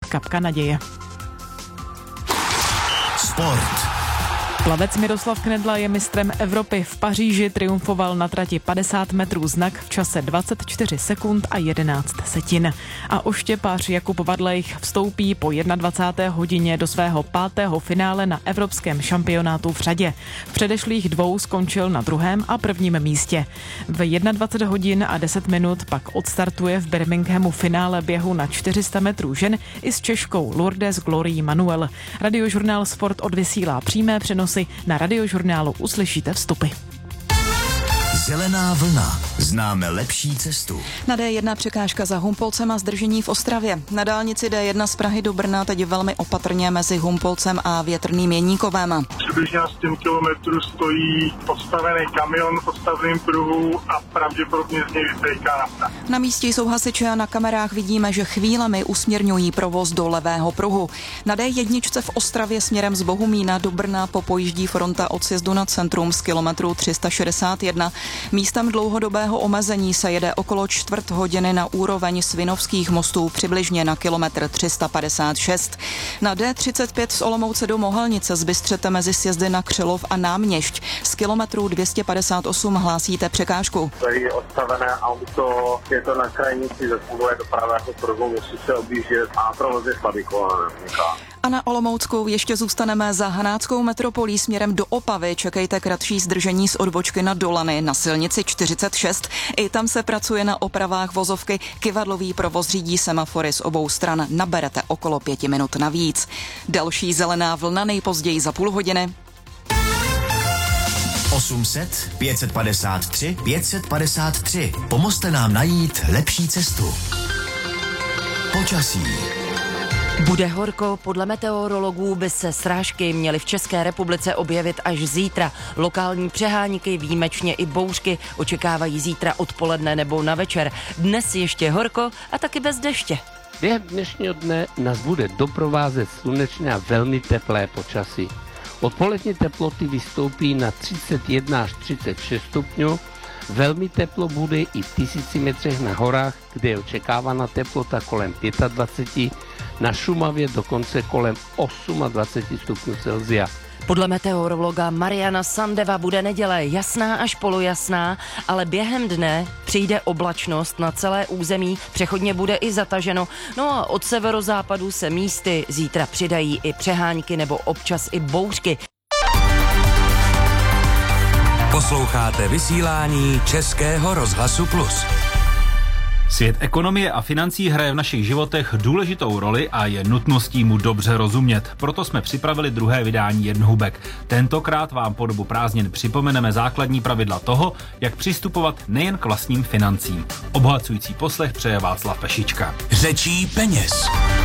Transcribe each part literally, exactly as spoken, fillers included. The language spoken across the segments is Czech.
kapka naděje. Sport. Plavec Miroslav Knedla je mistrem Evropy. V Paříži triumfoval na trati padesát metrů znak v čase dvacet čtyři sekund a jedenáct setin. A oštěpař Jakub Vadlejch vstoupí po dvacáté jedné hodině do svého pátého finále na evropském šampionátu v řadě. V předešlých dvou skončil na druhém a prvním místě. V dvacet jedna hodin a deset minut pak odstartuje v Birminghamu finále běhu na čtyři sta metrů žen i s Češkou Lourdes Glorii Manuel. Radiožurnál Sport odvysílá přímé přenosy. Na Radiožurnálu uslyšíte vstupy. Zelená vlna. Známe lepší cestu. Na D jedna překážka za Humpolcem a zdržení v Ostravě. Na dálnici D jedna z Prahy do Brna teď velmi opatrně mezi Humpolcem a Větrným Jeníkovem. Přibližně z těm kilometrů stojí postavený kamion v odstavném pruhu a pravděpodobně z něj vytéká nafta. Na místě jsou hasiči a na kamerách vidíme, že chvílemi usměrňují provoz do levého pruhu. Na D jedna v Ostravě směrem z Bohumína do Brna popojíždí fronta od sjezdu na centrum z kilometru tři sta šedesát jedna. Místem dlouhodobého omezení se jede okolo čtvrt hodiny na úroveň Svinovských mostů přibližně na kilometr tři sta padesát šest. Na D třicet pět z Olomouce do Mohelnice zbystřete mezi sjezdy na Křilov a Náměšť. Z kilometru dvě stě padesát osm hlásíte překážku. Tady je odstavené auto, je to na krajnici ze funguje doprava jako pruhu, musí se objíždět a provoz je slabý kolem. A na Olomouckou ještě zůstaneme za Hanáckou metropolí směrem do Opavy. Čekejte kratší zdržení z odbočky na Dolany na silnici čtyřicet šest. I tam se pracuje na opravách vozovky. Kyvadlový provoz řídí semafory z obou stran. Naberete okolo pěti minut navíc. Další zelená vlna nejpozději za půl hodiny. osm set, pět set padesát tři, pět set padesát tři. Pomozte nám najít lepší cestu. Počasí. Bude horko, podle meteorologů by se srážky měly v České republice objevit až zítra. Lokální přeháníky, výjimečně i bouřky očekávají zítra odpoledne nebo na večer. Dnes ještě horko a taky bez deště. Během dnešního dne nás bude doprovázet slunečné a velmi teplé počasí. Odpolední teploty vystoupí na třicet jedna až třicet šest stupňů. Velmi teplo bude i v tisíci metrech na horách, kde je očekávána teplota kolem dvacet pět, na Šumavě dokonce kolem dvacet osm stupňů Celsia. Podle meteorologa Mariana Sandeva bude neděle jasná až polojasná, ale během dne přijde oblačnost na celé území, přechodně bude i zataženo. No a od severozápadu se místy zítra přidají i přehánky nebo občas i bouřky. Posloucháte vysílání Českého rozhlasu Plus. Svět ekonomie a financí hraje v našich životech důležitou roli a je nutností mu dobře rozumět. Proto jsme připravili druhé vydání Jednohubek. Tentokrát vám po dobu prázdnin připomeneme základní pravidla toho, jak přistupovat nejen k vlastním financím. Obohacující poslech přeje Václav Pešička. Řečí peněz.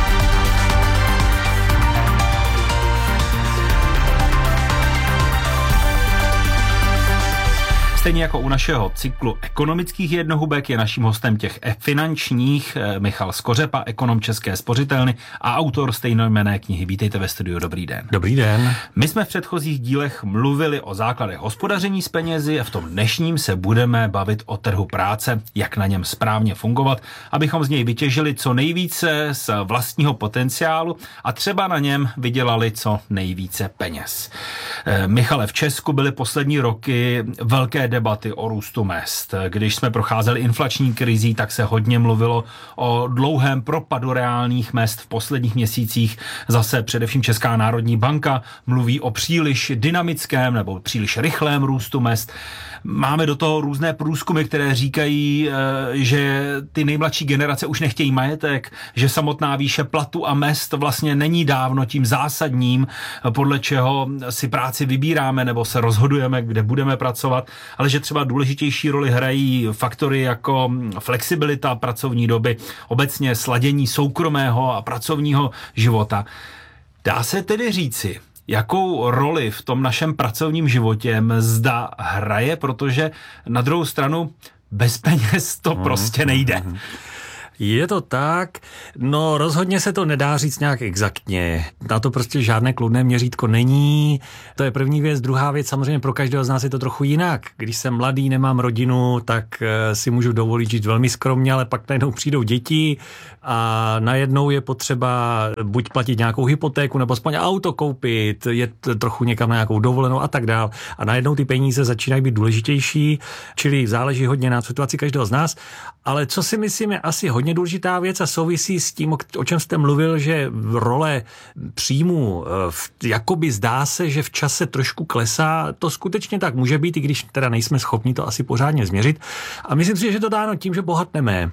Stejně jako u našeho cyklu ekonomických jednohubek je naším hostem těch finančních Michal Skořepa, ekonom České spořitelny a autor stejnojmenné knihy. Vítejte ve studiu, dobrý den. Dobrý den. My jsme v předchozích dílech mluvili o základech hospodaření s penězi a v tom dnešním se budeme bavit o trhu práce, jak na něm správně fungovat, abychom z něj vytěžili co nejvíce z vlastního potenciálu a třeba na něm vydělali co nejvíce peněz. Michale, v Česku byly poslední roky velké debaty o růstu mezd. Když jsme procházeli inflační krizí, tak se hodně mluvilo o dlouhém propadu reálných mezd v posledních měsících. Zase především Česká národní banka mluví o příliš dynamickém nebo příliš rychlém růstu mezd. Máme do toho různé průzkumy, které říkají, že ty nejmladší generace už nechtějí majetek, že samotná výše platu a mezd vlastně není dávno tím zásadním, podle čeho si práci vybíráme nebo se rozhodujeme, kde budeme pracovat, ale že třeba důležitější roli hrají faktory jako flexibilita pracovní doby, obecně sladění soukromého a pracovního života. Dá se tedy říci, jakou roli v tom našem pracovním životě mzda hraje, protože na druhou stranu bez peněz to mm, prostě nejde. Mm. Je to tak, no rozhodně se to nedá říct nějak exaktně. Na to prostě žádné kloudné měřítko není. To je první věc. Druhá věc, samozřejmě pro každého z nás je to trochu jinak. Když jsem mladý, nemám rodinu, tak si můžu dovolit žít velmi skromně, ale pak najednou přijdou děti a najednou je potřeba buď platit nějakou hypotéku, nebo aspoň auto koupit, jet trochu někam na nějakou dovolenou a tak dál. A najednou ty peníze začínají být důležitější, čili záleží hodně na situaci každého z nás. Ale co si myslím je asi hodně důležitá věc a souvisí s tím, o čem jste mluvil, že role příjmu jakoby zdá se, že v čase trošku klesá. To skutečně tak může být, i když teda nejsme schopni to asi pořádně změřit. A myslím si, že to dáno tím, že bohatneme.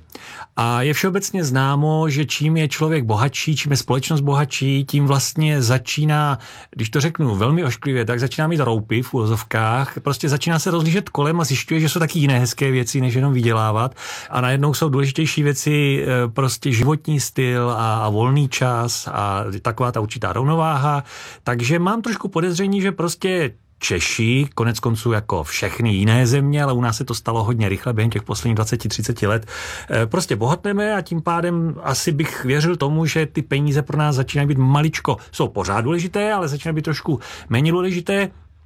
A je všeobecně známo, že čím je člověk bohatší, čím je společnost bohatší, tím vlastně začíná, když to řeknu velmi ošklivě, tak začíná mít roupy v úvozovkách, prostě začíná se rozlížet kolem a zjišťuje, že jsou taky jiné hezké věci, než jenom vydělávat. A najednou jsou důležitější věci, prostě životní styl a, a volný čas a taková ta určitá rovnováha. Takže mám trošku podezření, že prostě Češi, konec konců jako všechny jiné země, ale u nás se to stalo hodně rychle během těch posledních dvacet třicet let, prostě bohatneme a tím pádem asi bych věřil tomu, že ty peníze pro nás začínají být maličko, jsou pořád důležité, ale začínají být trošku méně důležité.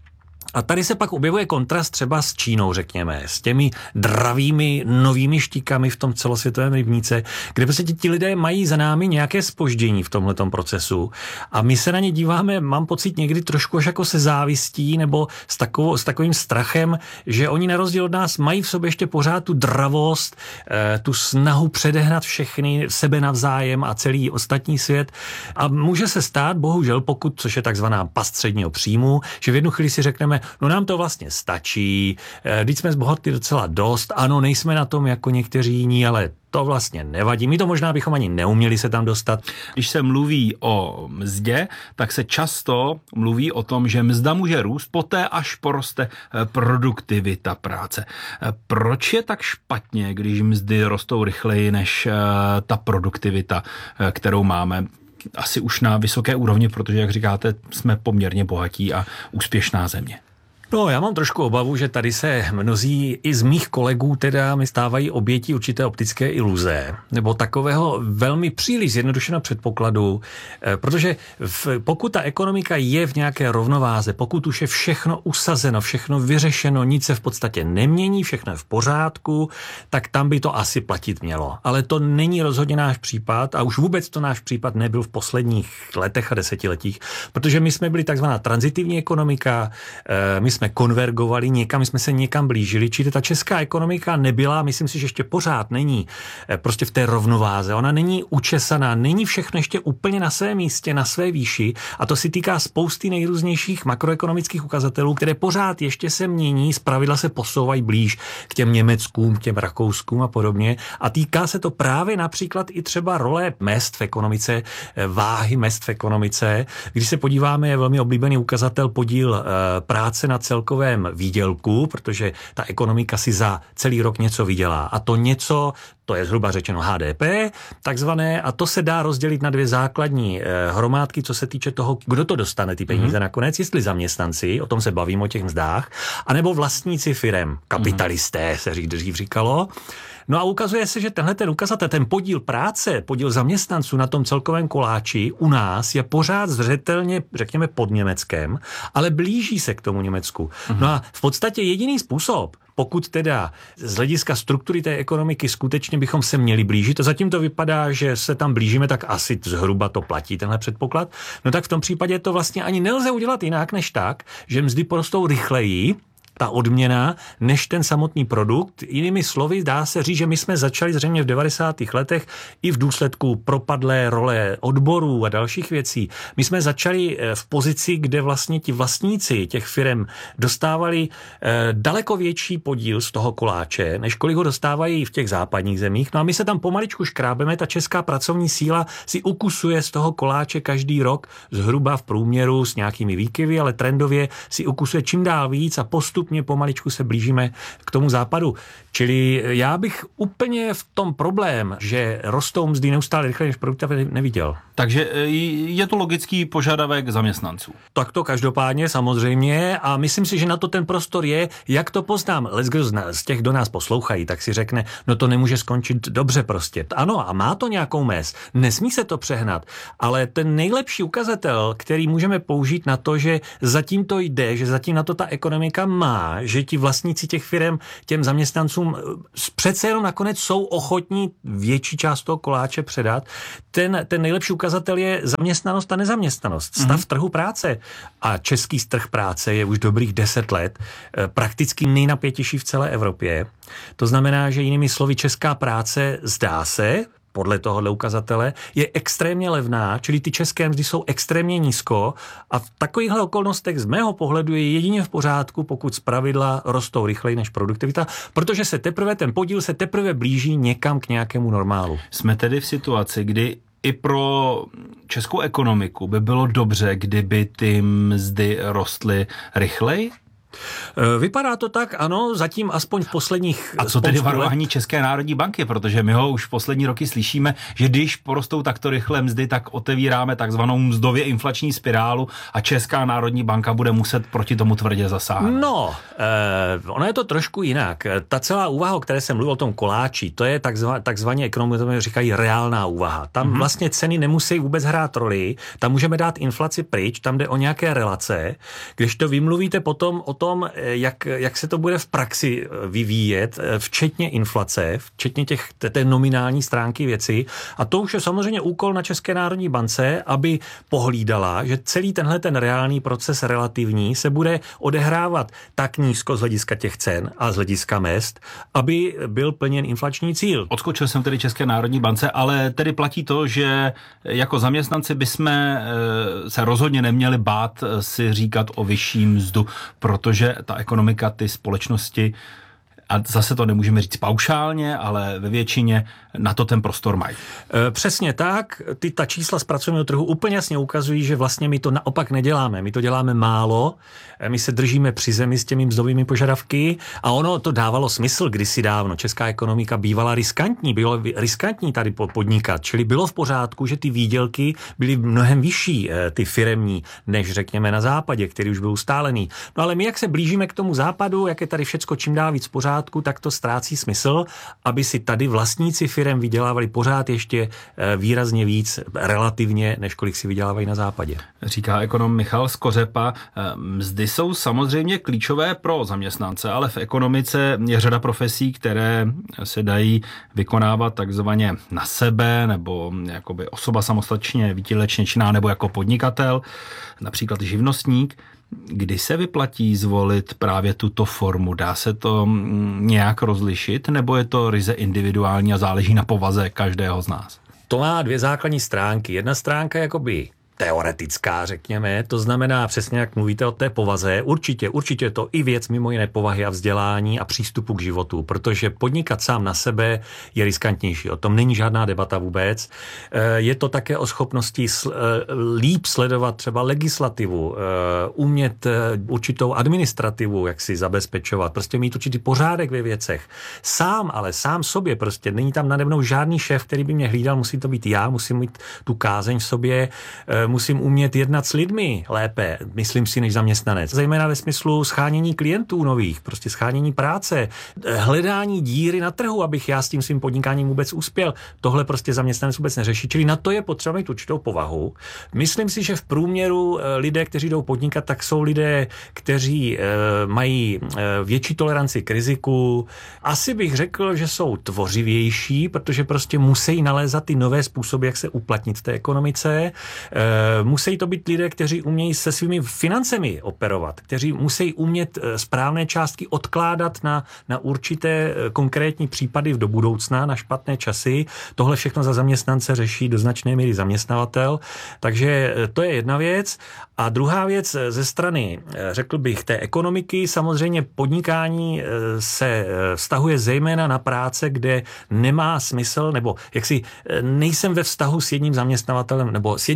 A tady se pak objevuje kontrast třeba s Čínou, řekněme, s těmi dravými novými štíkami v tom celosvětovém rybníce, kde prostě ti lidé mají za námi nějaké zpoždění v tomhletom procesu a my se na ně díváme, mám pocit někdy trošku až jako se závistí nebo s, takovou, s takovým strachem, že oni na rozdíl od nás mají v sobě ještě pořád tu dravost, tu snahu předehnat všechny sebe navzájem a celý ostatní svět a může se stát, bohužel, pokud, což je takzvaná past středního příjmu, že v jednu chvíli si řekneme, no nám to vlastně stačí, když jsme zbohatli docela dost, ano, nejsme na tom jako někteří jiní, ale to vlastně nevadí. My to možná bychom ani neuměli se tam dostat. Když se mluví o mzdě, tak se často mluví o tom, že mzda může růst poté, až poroste produktivita práce. Proč je tak špatně, když mzdy rostou rychleji než ta produktivita, kterou máme? Asi už na vysoké úrovni, protože, jak říkáte, jsme poměrně bohatí a úspěšná země. No, já mám trošku obavu, že tady se mnozí i z mých kolegů teda mi stávají obětí určité optické iluze, nebo takového velmi příliš zjednodušeného předpokladu, protože v, pokud ta ekonomika je v nějaké rovnováze, pokud už je všechno usazeno, všechno vyřešeno, nic se v podstatě nemění, všechno je v pořádku, tak tam by to asi platit mělo. Ale to není rozhodně náš případ a už vůbec to náš případ nebyl v posledních letech a desetiletích, protože my jsme byli takzvaná tranzitivní ekonomika, my jsme konvergovali někam, my jsme se někam blížili, čili ta česká ekonomika nebyla, myslím si, že ještě pořád není prostě v té rovnováze. Ona není učesaná, není všechno ještě úplně na svém místě, na své výši a to si týká spousty nejrůznějších makroekonomických ukazatelů, které pořád ještě se mění, zpravidla se posouvají blíž k těm Německům, k těm Rakouskům a podobně. A týká se to právě například i třeba role mezd v ekonomice, váhy mezd v ekonomice. Když se podíváme, je velmi oblíbený ukazatel podíl práce na celkovém výdělku, protože ta ekonomika si za celý rok něco vydělá. A to něco, to je zhruba řečeno H D P, takzvané, a to se dá rozdělit na dvě základní eh, hromádky, co se týče toho, kdo to dostane ty peníze mm-hmm. nakonec, jestli zaměstnanci, o tom se bavím o těch mzdách, anebo vlastníci firem, kapitalisté mm-hmm. se dřív říkalo. No a ukazuje se, že tenhle ten ukazatel, ten podíl práce, podíl zaměstnanců na tom celkovém koláči u nás je pořád zřetelně, řekněme, pod Německem, ale blíží se k tomu Německu. Mm-hmm. No a v podstatě jediný způsob, pokud teda z hlediska struktury té ekonomiky skutečně bychom se měli blížit, a zatím to vypadá, že se tam blížíme, tak asi zhruba to platí tenhle předpoklad, no tak v tom případě to vlastně ani nelze udělat jinak než tak, že mzdy porostou rychleji, ta odměna, než ten samotný produkt. Jinými slovy, dá se říct, že my jsme začali zřejmě v devadesátých letech i v důsledku propadlé role odborů a dalších věcí. My jsme začali v pozici, kde vlastně ti vlastníci těch firem dostávali eh, daleko větší podíl z toho koláče, než kolik ho dostávají v těch západních zemích. No a my se tam pomaličku škrábeme, ta česká pracovní síla si ukusuje z toho koláče každý rok zhruba v průměru s nějakými výkyvy, ale trendově si ukusuje čím dál víc a postup postupně pomaličku se blížíme k tomu západu. Čili já bych úplně v tom problém, že rostou mzdy neustále rychleji než produktivita, neviděl. Takže je to logický požadavek zaměstnanců. Tak to každopádně samozřejmě a myslím si, že na to ten prostor je. Jak to poznám? Leckdo z těch, kdo nás poslouchají, tak si řekne, no to nemůže skončit dobře prostě. Ano, a má to nějakou mez. Nesmí se to přehnat, ale ten nejlepší ukazatel, který můžeme použít na to, že zatím to jde, že zatím na to ta ekonomika má, že ti vlastníci těch firem těm zaměstnancům přece jenom nakonec jsou ochotní větší část toho koláče předat. Ten, ten nejlepší ukazatel je zaměstnanost a nezaměstnanost. Stav mm-hmm. trhu práce. A český trh práce je už dobrých deset let prakticky nejnapětější v celé Evropě. To znamená, že jinými slovy česká práce zdá se, podle tohohle ukazatele, je extrémně levná, čili ty české mzdy jsou extrémně nízko a v takovýchhle okolnostech z mého pohledu je jedině v pořádku, pokud zpravidla rostou rychleji než produktivita, protože se teprve ten podíl se teprve blíží někam k nějakému normálu. Jsme tedy v situaci, kdy i pro českou ekonomiku by bylo dobře, kdyby ty mzdy rostly rychleji? Vypadá to tak, ano, zatím aspoň v posledních... A co tedy varování České národní banky, protože my ho už v poslední roky slyšíme, že když porostou takto rychle mzdy, tak otevíráme takzvanou mzdově inflační spirálu a Česká národní banka bude muset proti tomu tvrdě zasáhnout. No, eh, ono je to trošku jinak. Ta celá úvaha, o které jsem mluvil, o tom koláči, to je takzvaně, takzvaně ekonomové říkají reálná úvaha. Tam mm-hmm. vlastně ceny nemusí vůbec hrát roli, tam můžeme dát inflaci pryč, tam jde o nějaké relace, když to vymluvíte potom o tom, jak, jak se to bude v praxi vyvíjet, včetně inflace, včetně těch, té nominální stránky věci. A to už je samozřejmě úkol na České národní bance, aby pohlídala, že celý tenhle ten reálný proces relativní se bude odehrávat tak nízko z hlediska těch cen a z hlediska mezd, aby byl plněn inflační cíl. Odskočil jsem tedy České národní bance, ale tedy platí to, že jako zaměstnanci bychom se rozhodně neměli bát si říkat o vyšší mzdu, protože že ta ekonomika, ty společnosti, a zase to nemůžeme říct paušálně, ale ve většině na to ten prostor mají. Přesně tak. Ty ta čísla z pracovního trhu úplně jasně ukazují, že vlastně my to naopak neděláme. My to děláme málo, my se držíme při zemi s těmi mzdovými požadavky a ono to dávalo smysl kdysi dávno. Česká ekonomika bývala riskantní, bylo riskantní tady podnikat, čili bylo v pořádku, že ty výdělky byly mnohem vyšší, ty firemní, než řekněme na západě, který už byl ustálený. No ale my, jak se blížíme k tomu západu, jak je tady všecko čím dál víc pořádku, tak to ztrácí smysl, aby si tady vlastníci firem vydělávali pořád ještě výrazně víc relativně, než kolik si vydělávají na západě. Říká ekonom Michal Skořepa. Mzdy jsou samozřejmě klíčové pro zaměstnance, ale v ekonomice je řada profesí, které se dají vykonávat takzvaně na sebe, nebo jakoby osoba samostatně výdělečně činná, nebo jako podnikatel, například živnostník. Kdy se vyplatí zvolit právě tuto formu? Dá se to nějak rozlišit, nebo je to ryze individuální a záleží na povaze každého z nás? To má dvě základní stránky. Jedna stránka jakoby teoretická, řekněme, to znamená přesně, jak mluvíte o té povaze. Určitě, určitě je to i věc mimo jiné povahy a vzdělání a přístupu k životu, protože podnikat sám na sebe je riskantnější. O tom není žádná debata vůbec. Je to také o schopnosti líp sledovat třeba legislativu, umět určitou administrativu, jak si zabezpečovat, prostě mít určitý pořádek ve věcech. Sám, ale sám sobě prostě není tam nade mnou žádný šéf, který by mě hlídal, musí to být já, musím mít tu kázeň v sobě, musím umět jednat s lidmi lépe, myslím si, než zaměstnanec. Zejména ve smyslu schánění klientů nových, prostě schánění práce, hledání díry na trhu, abych já s tím svým podnikáním vůbec uspěl. Tohle prostě zaměstnanec vůbec neřeší, čili na to je potřeba mít určitou povahu. Myslím si, že v průměru lidé, kteří jdou podnikat, tak jsou lidé, kteří e, mají e, větší toleranci k riziku. Asi bych řekl, že jsou tvořivější, protože prostě musí nalézat ty nové způsoby, jak se uplatnit v té ekonomice. E, musí to být lidé, kteří umějí se svými financemi operovat, kteří musí umět správné částky odkládat na, na určité konkrétní případy do budoucna, na špatné časy. Tohle všechno za zaměstnance řeší do značné míry zaměstnavatel. Takže to je jedna věc. A druhá věc ze strany, řekl bych, té ekonomiky, samozřejmě podnikání se vztahuje zejména na práce, kde nemá smysl, nebo jaksi nejsem ve vztahu s jedním zaměstnavatelem, nebo s jedním odběratelem,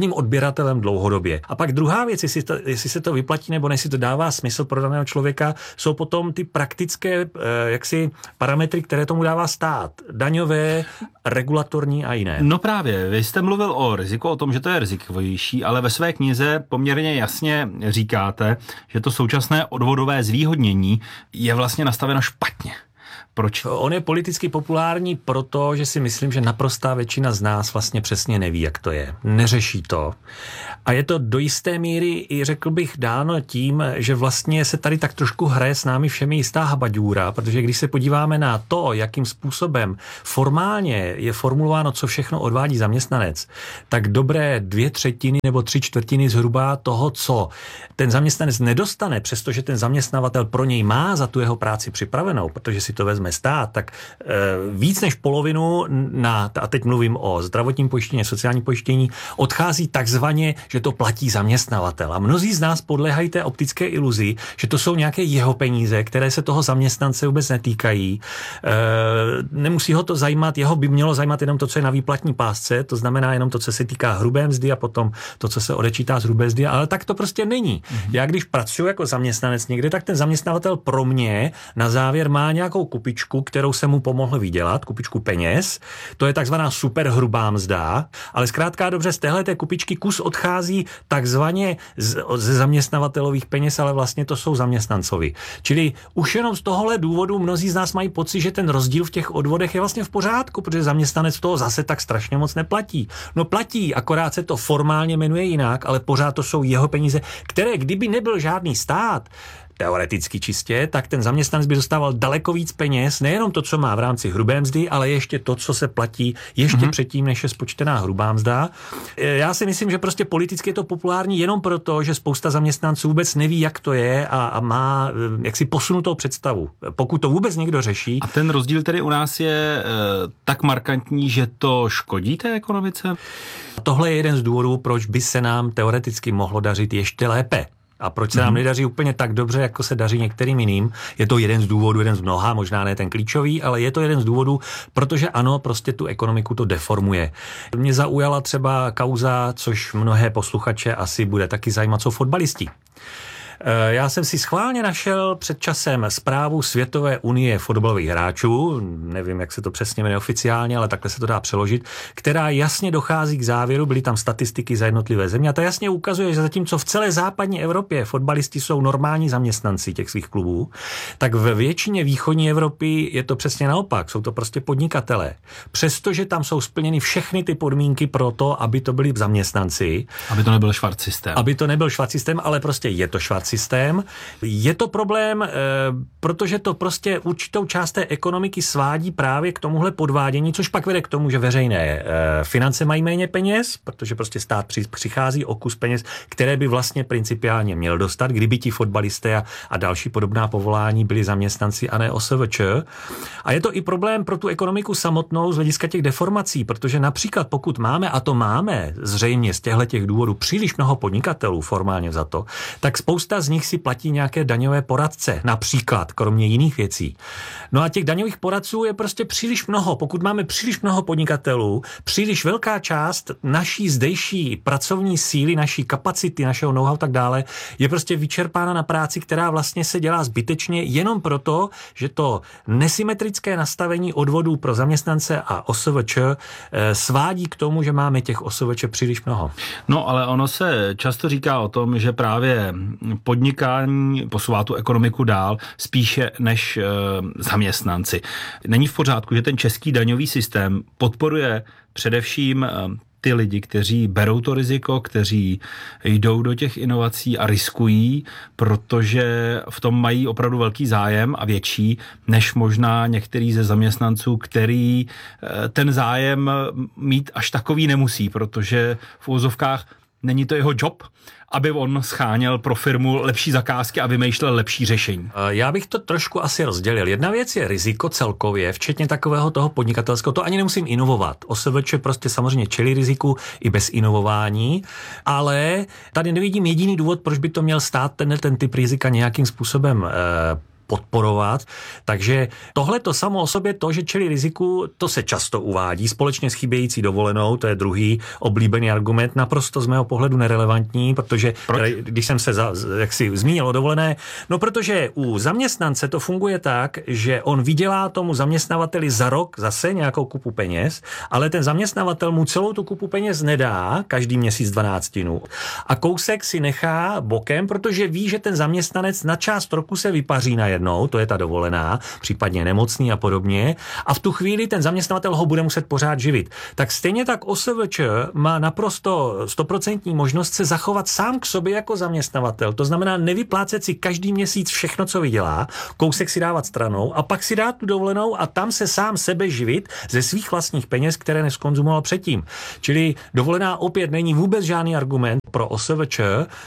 podnikatelem dlouhodobě. A pak druhá věc, jestli, to, jestli se to vyplatí nebo ne, jestli to dává smysl pro daného člověka, jsou potom ty praktické jaksi parametry, které tomu dává stát. Daňové, regulatorní a jiné. No právě, vy jste mluvil o riziku, o tom, že to je rizikovější, ale ve své knize poměrně jasně říkáte, že to současné odvodové zvýhodnění je vlastně nastaveno špatně. Proč? On je politicky populární proto, že si myslím, že naprostá většina z nás vlastně přesně neví, jak to je. Neřeší to. A je to do jisté míry, i řekl bych, dáno tím, že vlastně se tady tak trošku hraje s námi všemi jistá habaďůra, protože když se podíváme na to, jakým způsobem formálně je formulováno, co všechno odvádí zaměstnanec, tak dobré dvě třetiny nebo tři čtvrtiny zhruba toho, co ten zaměstnanec nedostane, přestože ten zaměstnavatel pro něj má za tu jeho práci připravenou, protože si to vezme stát, tak e, víc než polovinu na, a teď mluvím o zdravotním pojištění, sociálním pojištění, odchází takzvaně, že to platí zaměstnavatel. A mnozí z nás podléhají té optické iluzi, že to jsou nějaké jeho peníze, které se toho zaměstnance vůbec netýkají. E, nemusí ho to zajímat, jeho by mělo zajímat jenom to, co je na výplatní pásce, to znamená jenom to, co se týká hrubé mzdy a potom to, co se odečítá z hrubé mzdy, ale tak to prostě není. Mm-hmm. Já když pracuji jako zaměstnanec někde, tak ten zaměstnavatel pro mě na závěr má nějakou kupičku, kterou se mu pomohl vydělat, kupičku peněz. To je takzvaná superhrubá mzda, ale zkrátka dobře z téhleté kupičky kus odchází takzvaně z, ze zaměstnavatelových peněz, ale vlastně to jsou zaměstnancovi. Čili už jenom z tohohle důvodu mnozí z nás mají pocit, že ten rozdíl v těch odvodech je vlastně v pořádku, protože zaměstnanec toho zase tak strašně moc neplatí. No platí, akorát se to formálně jmenuje jinak, ale pořád to jsou jeho peníze, které kdyby nebyl žádný stát, teoreticky čistě, tak ten zaměstnanec by dostával daleko víc peněz, nejenom to, co má v rámci hrubé mzdy, ale ještě to, co se platí ještě mm-hmm. předtím, než je spočtená hrubá mzda. Já si myslím, že prostě politicky je to populární jenom proto, že spousta zaměstnanců vůbec neví, jak to je a, a má jaksi posunutou představu. Pokud to vůbec někdo řeší. A ten rozdíl tedy u nás je e, tak markantní, že to škodí té ekonomice? Tohle je jeden z důvodů, proč by se nám teoreticky mohlo dařit ještě lépe. A proč se nám nedaří úplně tak dobře, jako se daří některým jiným. Je to jeden z důvodů, jeden z mnoha, možná ne ten klíčový, ale je to jeden z důvodů, protože ano, prostě tu ekonomiku to deformuje. Mě zaujala třeba kauza, což mnohé posluchače asi bude taky zajímat, jsou fotbalisti. Já jsem si schválně našel před časem zprávu Světové unie fotbalových hráčů, nevím, jak se to přesně jmenuje oficiálně, ale takhle se to dá přeložit, která jasně dochází k závěru, byly tam statistiky za jednotlivé země a ta jasně ukazuje, že zatímco v celé západní Evropě fotbalisti jsou normální zaměstnanci těch svých klubů, tak ve většině východní Evropy je to přesně naopak, jsou to prostě podnikatelé. Přestože tam jsou splněny všechny ty podmínky pro to, aby to byli zaměstnanci. Aby to nebyl švart systém. Aby to nebyl švart systém, ale prostě je to švart systém. Je to problém, e, protože to prostě určitou část té ekonomiky svádí právě k tomuhle podvádění, což pak vede k tomu, že veřejné e, finance mají méně peněz, protože prostě stát při, přichází o kus peněz, které by vlastně principiálně měl dostat, kdyby ti fotbalisté a, a další podobná povolání byli zaměstnanci a ne O S V Č. A je to i problém pro tu ekonomiku samotnou z hlediska těch deformací, protože například pokud máme, a to máme zřejmě z těchto těch důvodů příliš mnoho podnikatelů formálně za to, tak spousta z nich si platí nějaké daňové poradce, například, kromě jiných věcí. No a těch daňových poradců je prostě příliš mnoho. Pokud máme příliš mnoho podnikatelů, příliš velká část naší zdejší pracovní síly, naší kapacity, našeho know-how tak dále, je prostě vyčerpána na práci, která vlastně se dělá zbytečně jenom proto, že to nesymetrické nastavení odvodů pro zaměstnance a O S V Č svádí k tomu, že máme těch O S V Č příliš mnoho. No, ale ono se často říká o tom, že právě podnikání posouvá tu ekonomiku dál spíše než e, zaměstnanci. Není v pořádku, že ten český daňový systém podporuje především e, ty lidi, kteří berou to riziko, kteří jdou do těch inovací a riskují, protože v tom mají opravdu velký zájem a větší, než možná některý ze zaměstnanců, který ten zájem mít až takový nemusí, protože v úvozovkách není to jeho job, aby on scháněl pro firmu lepší zakázky a vymýšlel lepší řešení. Já bych to trošku asi rozdělil. Jedna věc je riziko celkově, včetně takového toho podnikatelského. To ani nemusím inovovat. O S V Č prostě samozřejmě čelí riziku i bez inovování, ale tady nevidím jediný důvod, proč by to měl stát ten, ten typ rizika nějakým způsobem eh, podporovat. Takže tohle to samo o sobě, to, že čelí riziku, to se často uvádí společně s chybějící dovolenou, to je druhý oblíbený argument, naprosto z mého pohledu nerelevantní, protože Proč? když jsem se za, jak si zmínil o dovolené, no protože u zaměstnance to funguje tak, že on vydělá tomu zaměstnavateli za rok zase nějakou kupu peněz, ale ten zaměstnavatel mu celou tu kupu peněz nedá každý měsíc dvanáctinu a kousek si nechá bokem, protože ví, že ten zaměstnanec na část roku se vypaří najednou, to je ta dovolená, případně nemocný a podobně, a v tu chvíli ten zaměstnavatel ho bude muset pořád živit. Tak stejně tak O S V Č má naprosto stoprocentní možnost se zachovat sám k sobě jako zaměstnavatel. To znamená nevyplácet si každý měsíc všechno, co vydělá, kousek si dávat stranou a pak si dát tu dovolenou a tam se sám sebe živit ze svých vlastních peněz, které neskonzumoval předtím. Čili dovolená opět není vůbec žádný argument pro O S V Č.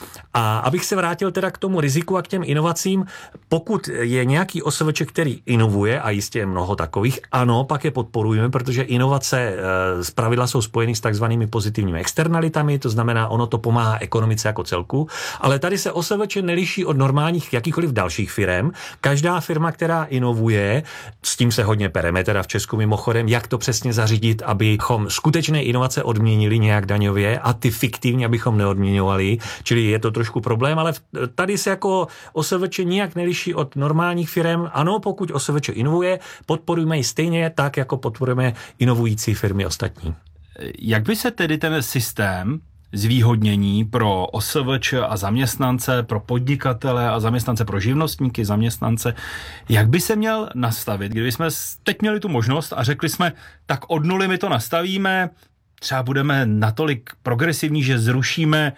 A abych se vrátil teda k tomu riziku a k těm inovacím, pokud je nějaký O S V Č, který inovuje, a jistě je mnoho takových, ano, pak je podporujeme, protože inovace z pravidla jsou spojeny s takzvanými pozitivními externalitami, to znamená, ono to pomáhá ekonomice jako celku, ale tady se O S V Č neliší od normálních jakýchkoliv dalších firem. Každá firma, která inovuje, s tím se hodně pereme teda v Česku mimochodem, jak to přesně zařídit, abychom skutečné inovace odměnili nějak daňově a ty fiktivní, abychom neodměňovali, čili je to trošku problém, ale tady se jako O S V Č nijak neliší od normálních firem. Ano, pokud O S V Č inovuje, podporujeme ji stejně tak, jako podporujeme inovující firmy ostatní. Jak by se tedy ten systém zvýhodnění pro O S V Č a zaměstnance, pro podnikatele a zaměstnance, pro živnostníky, zaměstnance, jak by se měl nastavit, kdyby jsme teď měli tu možnost a řekli jsme, tak od nuly my to nastavíme, třeba budeme natolik progresivní, že zrušíme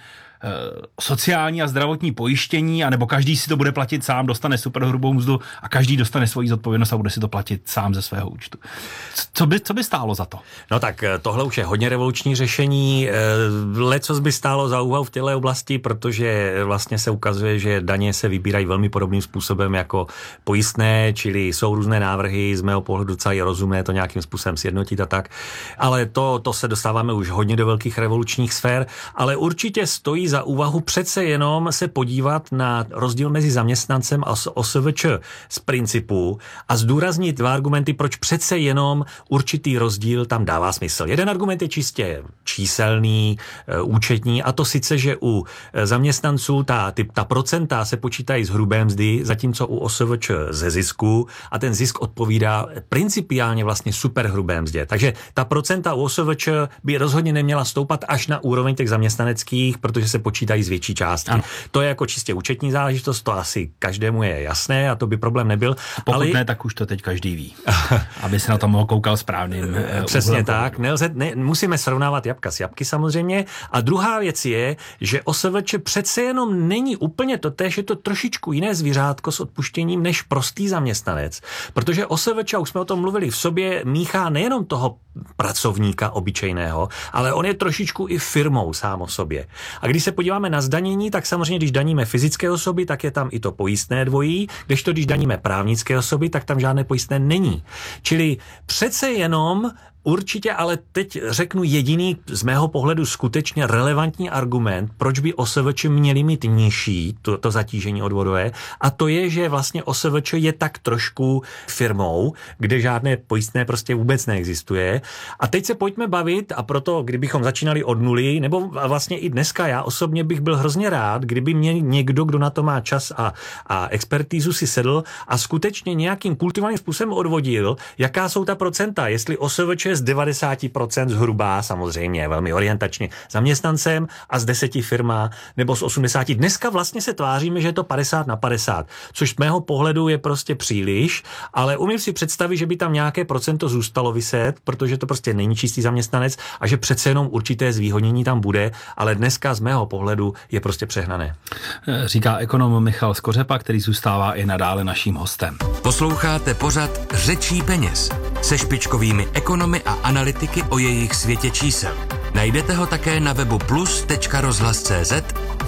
sociální a zdravotní pojištění, anebo každý si to bude platit sám, dostane superhrubou mzdu a každý dostane svoji zodpovědnost a bude si to platit sám ze svého účtu. Co by, co by stálo za to? No tak tohle už je hodně revoluční řešení. Lecos by stálo za úvahu v této oblasti, protože vlastně se ukazuje, že daně se vybírají velmi podobným způsobem jako pojistné, čili jsou různé návrhy, z mého pohledu docela je rozumné to nějakým způsobem sjednotit a tak. Ale to, to se dostáváme už hodně do velkých revolučních sfér, ale určitě stojí za úvahu přece jenom se podívat na rozdíl mezi zaměstnancem a O S V Č z principu a zdůraznit dva argumenty, proč přece jenom určitý rozdíl tam dává smysl. Jeden argument je čistě číselný, účetní, a to sice, že u zaměstnanců ta, ty, ta procenta se počítají z hrubé mzdy, zatímco u O S V Č ze zisku a ten zisk odpovídá principiálně vlastně superhrubé mzdě. Takže ta procenta u O S V Č by rozhodně neměla stoupat až na úroveň těch zaměstnaneckých, protože se počítají z větší částky. Ano. To je jako čistě účetní záležitost, to asi každému je jasné a to by problém nebyl. Pokud ale... ne, tak už to teď každý ví. Aby se na to mohl koukal správným. Přesně tak. Nelze, ne, musíme srovnávat jabka s jabky samozřejmě. A druhá věc je, že O S V Č přece jenom není úplně totéž, je to trošičku jiné zvířátko s odpuštěním než prostý zaměstnanec. Protože O S V Č, už jsme o tom mluvili, v sobě míchá nejenom toho pracovníka obyčejného, ale on je trošičku i firmou sám o sobě. A když se podíváme na zdanění, tak samozřejmě, když daníme fyzické osoby, tak je tam i to pojistné dvojí, kdežto když daníme právnické osoby, tak tam žádné pojistné není. Čili přece jenom určitě, ale teď řeknu jediný z mého pohledu skutečně relevantní argument, proč by O S V Č měli mít nižší to, to zatížení odvodové, a to je, že vlastně O S V Č je tak trošku firmou, kde žádné pojistné prostě vůbec neexistuje. A teď se pojďme bavit, a proto, kdybychom začínali od nuly, nebo vlastně i dneska, já osobně bych byl hrozně rád, kdyby mě někdo, kdo na to má čas a, a expertízu, si sedl a skutečně nějakým kultivovaným způsobem odvodil, jaká jsou ta procenta, jestli O S V Č z devadesát procent zhruba, samozřejmě velmi orientačně zaměstnancem a z deseti firma, nebo z osmdesáti. Dneska vlastně se tváříme, že je to padesát na padesát, což z mého pohledu je prostě příliš, ale umím si představit, že by tam nějaké procento zůstalo viset, protože to prostě není čistý zaměstnanec a že přece jenom určité zvýhodnění tam bude, ale dneska z mého pohledu je prostě přehnané. Říká ekonom Michal Skořepa, který zůstává i nadále naším hostem. Posloucháte pořad Řečí peněz se špičkovými ekonomy a analytiky o jejich světě čísel. Najdete ho také na webu plus tečka rozhlas tečka cé zet, v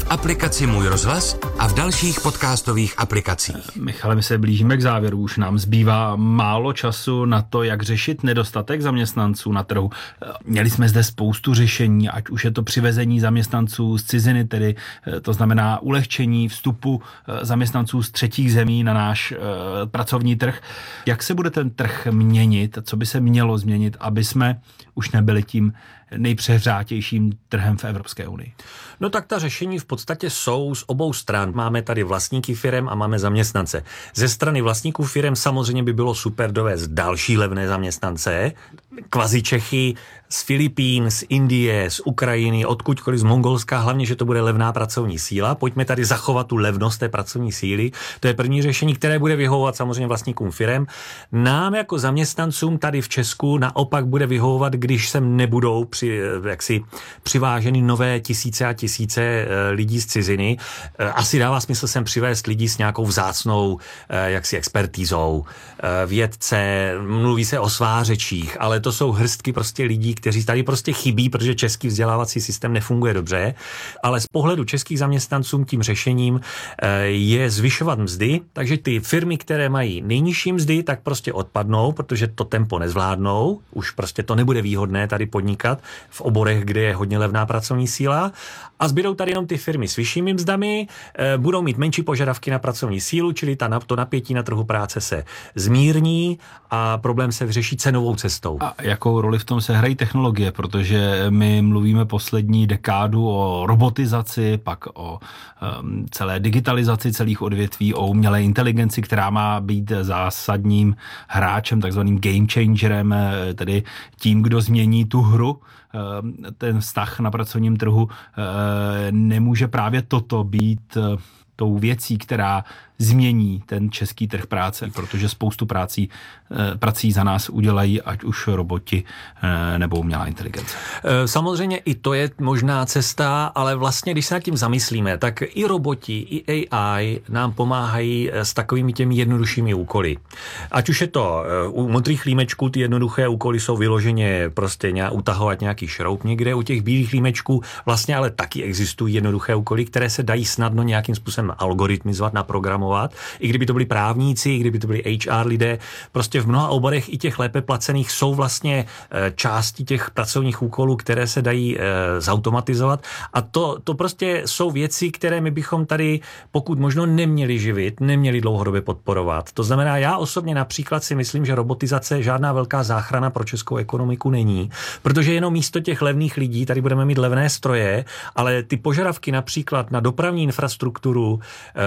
aplikaci Můj rozhlas a v dalších podcastových aplikacích. Michale, my se blížíme k závěru, už nám zbývá málo času na to, jak řešit nedostatek zaměstnanců na trhu. Měli jsme zde spoustu řešení, ať už je to přivezení zaměstnanců z ciziny, tedy to znamená ulehčení vstupu zaměstnanců z třetích zemí na náš pracovní trh. Jak se bude ten trh měnit, co by se mělo změnit, aby jsme už nebyli tím nejpřehřátějším trhem v Evropské unii? No tak ta řešení v podstatě jsou z obou stran. Máme tady vlastníky firem a máme zaměstnance. Ze strany vlastníků firem samozřejmě by bylo super dovést další levné zaměstnance, kvazi Čechy z Filipín, z Indie, z Ukrajiny, odkudkoliv z Mongolska, hlavně, že to bude levná pracovní síla. Pojďme tady zachovat tu levnost té pracovní síly. To je první řešení, které bude vyhovovat samozřejmě vlastníkům firem. Nám jako zaměstnancům tady v Česku naopak bude vyhovovat, když sem nebudou při, jaksi, přiváženy nové tisíce a tisíce lidí z ciziny. Asi dává smysl sem přivést lidi s nějakou vzácnou jaksi expertízou, vědce, mluví se o svářečích, ale to jsou hrstky prostě lidí, kteří tady prostě chybí, protože český vzdělávací systém nefunguje dobře, ale z pohledu českých zaměstnanců tím řešením je zvyšovat mzdy, takže ty firmy, které mají nejnižší mzdy, tak prostě odpadnou, protože to tempo nezvládnou, už prostě to nebude výhodné tady podnikat v oborech, kde je hodně levná pracovní síla a zbydou tady jenom ty firmy s vyššími mzdami, budou mít menší požadavky na pracovní sílu, čili ta, to napětí na trhu práce se zmírní a problém se vyřeší cenovou cestou. A jakou roli v tom se hrají technologie, protože my mluvíme poslední dekádu o robotizaci, pak o um, celé digitalizaci celých odvětví, o umělé inteligenci, která má být zásadním hráčem, takzvaným game changerem, tedy tím, kdo změní tu hru, ten vztah na pracovním trhu. Nemůže právě toto být tou věcí, která změní ten český trh práce, protože spoustu prací, prací za nás udělají ať už roboti nebo umělá inteligence. Samozřejmě i to je možná cesta, ale vlastně, když se nad tím zamyslíme, tak i roboti, i A I nám pomáhají s takovými těmi jednoduššími úkoly. Ať už je to u modrých límečků, ty jednoduché úkoly jsou vyloženě prostě nějak, utahovat nějaký šroub někde, u těch bílých límečků vlastně ale taky existují jednoduché úkoly, které se dají snadno nějakým způsobem algoritmizovat, naprogramovat. I kdyby to byli právníci, i kdyby to byli H R lidé, prostě v mnoha oborech i těch lépe placených jsou vlastně části těch pracovních úkolů, které se dají zautomatizovat a to, to prostě jsou věci, které my bychom tady pokud možno neměli živit, neměli dlouhodobě podporovat. To znamená, já osobně například si myslím, že robotizace žádná velká záchrana pro českou ekonomiku není, protože jenom místo těch levných lidí tady budeme mít levné stroje, ale ty požadavky například na dopravní infrastrukturu,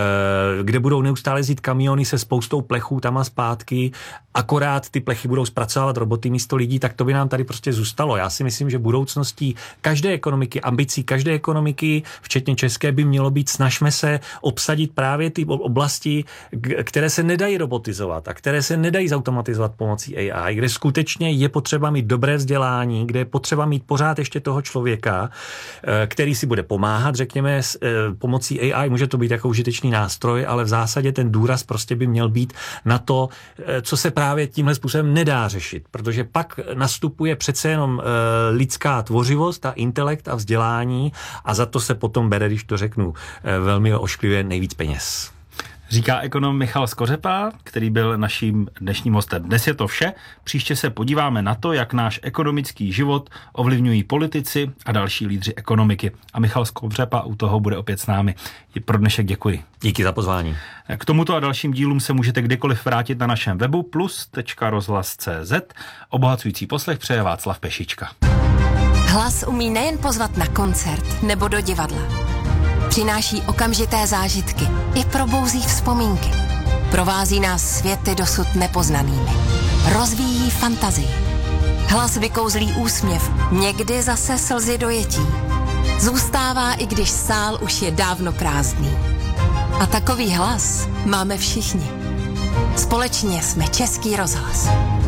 kde budou neustále jezdit kamiony se spoustou plechů tam a zpátky, akorát ty plechy budou zpracovat roboty místo lidí, tak to by nám tady prostě zůstalo. Já si myslím, že budoucností každé ekonomiky, ambicí každé ekonomiky, včetně české, by mělo být, snažme se obsadit právě ty oblasti, které se nedají robotizovat a které se nedají zautomatizovat pomocí A I, kde skutečně je potřeba mít dobré vzdělání, kde je potřeba mít pořád ještě toho člověka, který si bude pomáhat, řekněme, pomocí A I. Může to být jako užitečný nástroj, ale v zásadě ten důraz prostě by měl být na to, co se právě tímhle způsobem nedá řešit, protože pak nastupuje přece jenom e, lidská tvořivost a intelekt a vzdělání a za to se potom bere, když to řeknu e, velmi ošklivě, nejvíc peněz. Říká ekonom Michal Skořepa, který byl naším dnešním hostem. Dnes je to vše. Příště se podíváme na to, jak náš ekonomický život ovlivňují politici a další lídři ekonomiky. A Michal Skořepa u toho bude opět s námi. Pro dnešek děkuji. Díky za pozvání. K tomuto a dalším dílům se můžete kdykoliv vrátit na našem webu plus tečka rozhlas tečka cé zet. Obohacující poslech přeje Václav Pešička. Hlas umí nejen pozvat na koncert nebo do divadla. Přináší okamžité zážitky i probouzí vzpomínky. Provází nás světy dosud nepoznanými. Rozvíjí fantazii. Hlas vykouzlí úsměv, někdy zase slzy dojetí. Zůstává, i když sál už je dávno prázdný. A takový hlas máme všichni. Společně jsme Český rozhlas.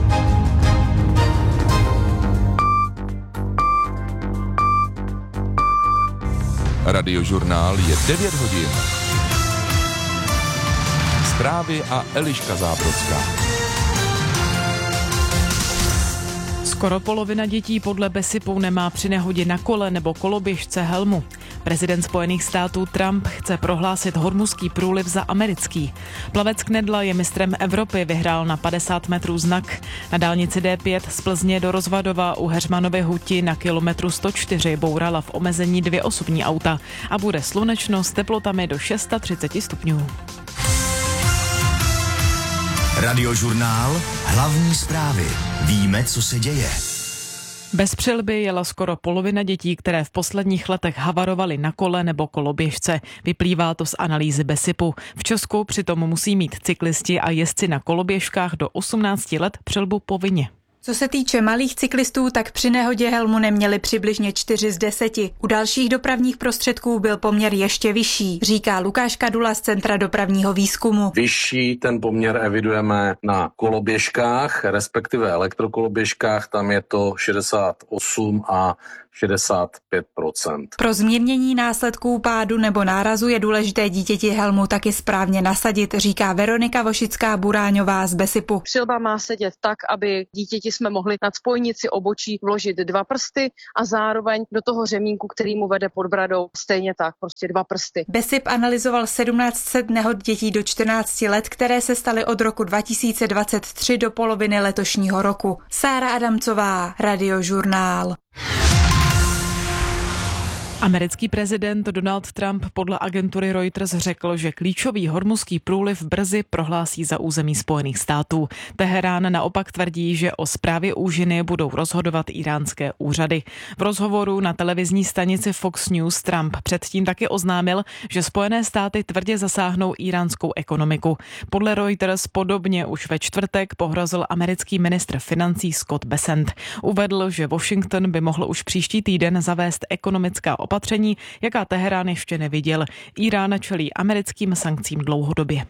Radiožurnál je devět hodin. Zprávy a Eliška Zábrodská. Skoro polovina dětí podle BESIPu nemá při nehodě na kole nebo koloběžce helmu. Prezident Spojených států Trump chce prohlásit Hormuzský průliv za americký. Plavec Knedla je mistrem Evropy, vyhrál na padesát metrů znak. Na dálnici D pět z Plzně do Rozvadova u Heřmanovy huti na kilometru sto čtyři bourala v omezení dvě osobní auta a bude slunečno s teplotami do třicet šest stupňů. Radiožurnál, hlavní zprávy. Víme, co se děje. Bez přilby jela skoro polovina dětí, které v posledních letech havarovaly na kole nebo koloběžce. Vyplývá to z analýzy BESIPu. V Česku přitom musí mít cyklisti a jezdci na koloběžkách do osmnácti let přilbu povinně. Co se týče malých cyklistů, tak při nehodě helmu neměli přibližně čtyři z deseti. U dalších dopravních prostředků byl poměr ještě vyšší, říká Lukáš Kadula z Centra dopravního výzkumu. Vyšší ten poměr evidujeme na koloběžkách, respektive elektrokoloběžkách, tam je to šedesát osm a šedesát pět procent. Pro zmírnění následků pádu nebo nárazu je důležité dítěti helmu taky správně nasadit, říká Veronika Vošická-Buráňová z BESIPu. Přilba má sedět tak, aby dítěti jsme mohli nad spojnici obočí vložit dva prsty a zároveň do toho řemínku, který mu vede pod bradou, stejně tak, prostě dva prsty. BESIP analyzoval sedmnáct set nehod dětí do čtrnácti let, které se staly od roku dva tisíce dvacet tři do poloviny letošního roku. Sára Adamcová, Radiožurnál. Americký prezident Donald Trump podle agentury Reuters řekl, že klíčový Hormuzský průliv brzy prohlásí za území Spojených států. Teherán naopak tvrdí, že o správě úžiny budou rozhodovat iránské úřady. V rozhovoru na televizní stanici Fox News Trump předtím taky oznámil, že Spojené státy tvrdě zasáhnou iránskou ekonomiku. Podle Reuters podobně už ve čtvrtek pohrozil americký ministr financí Scott Bessent. Uvedl, že Washington by mohl už příští týden zavést ekonomická opatření, opatření, jaká Teherán ještě neviděl. Irán čelí americkým sankcím dlouhodobě.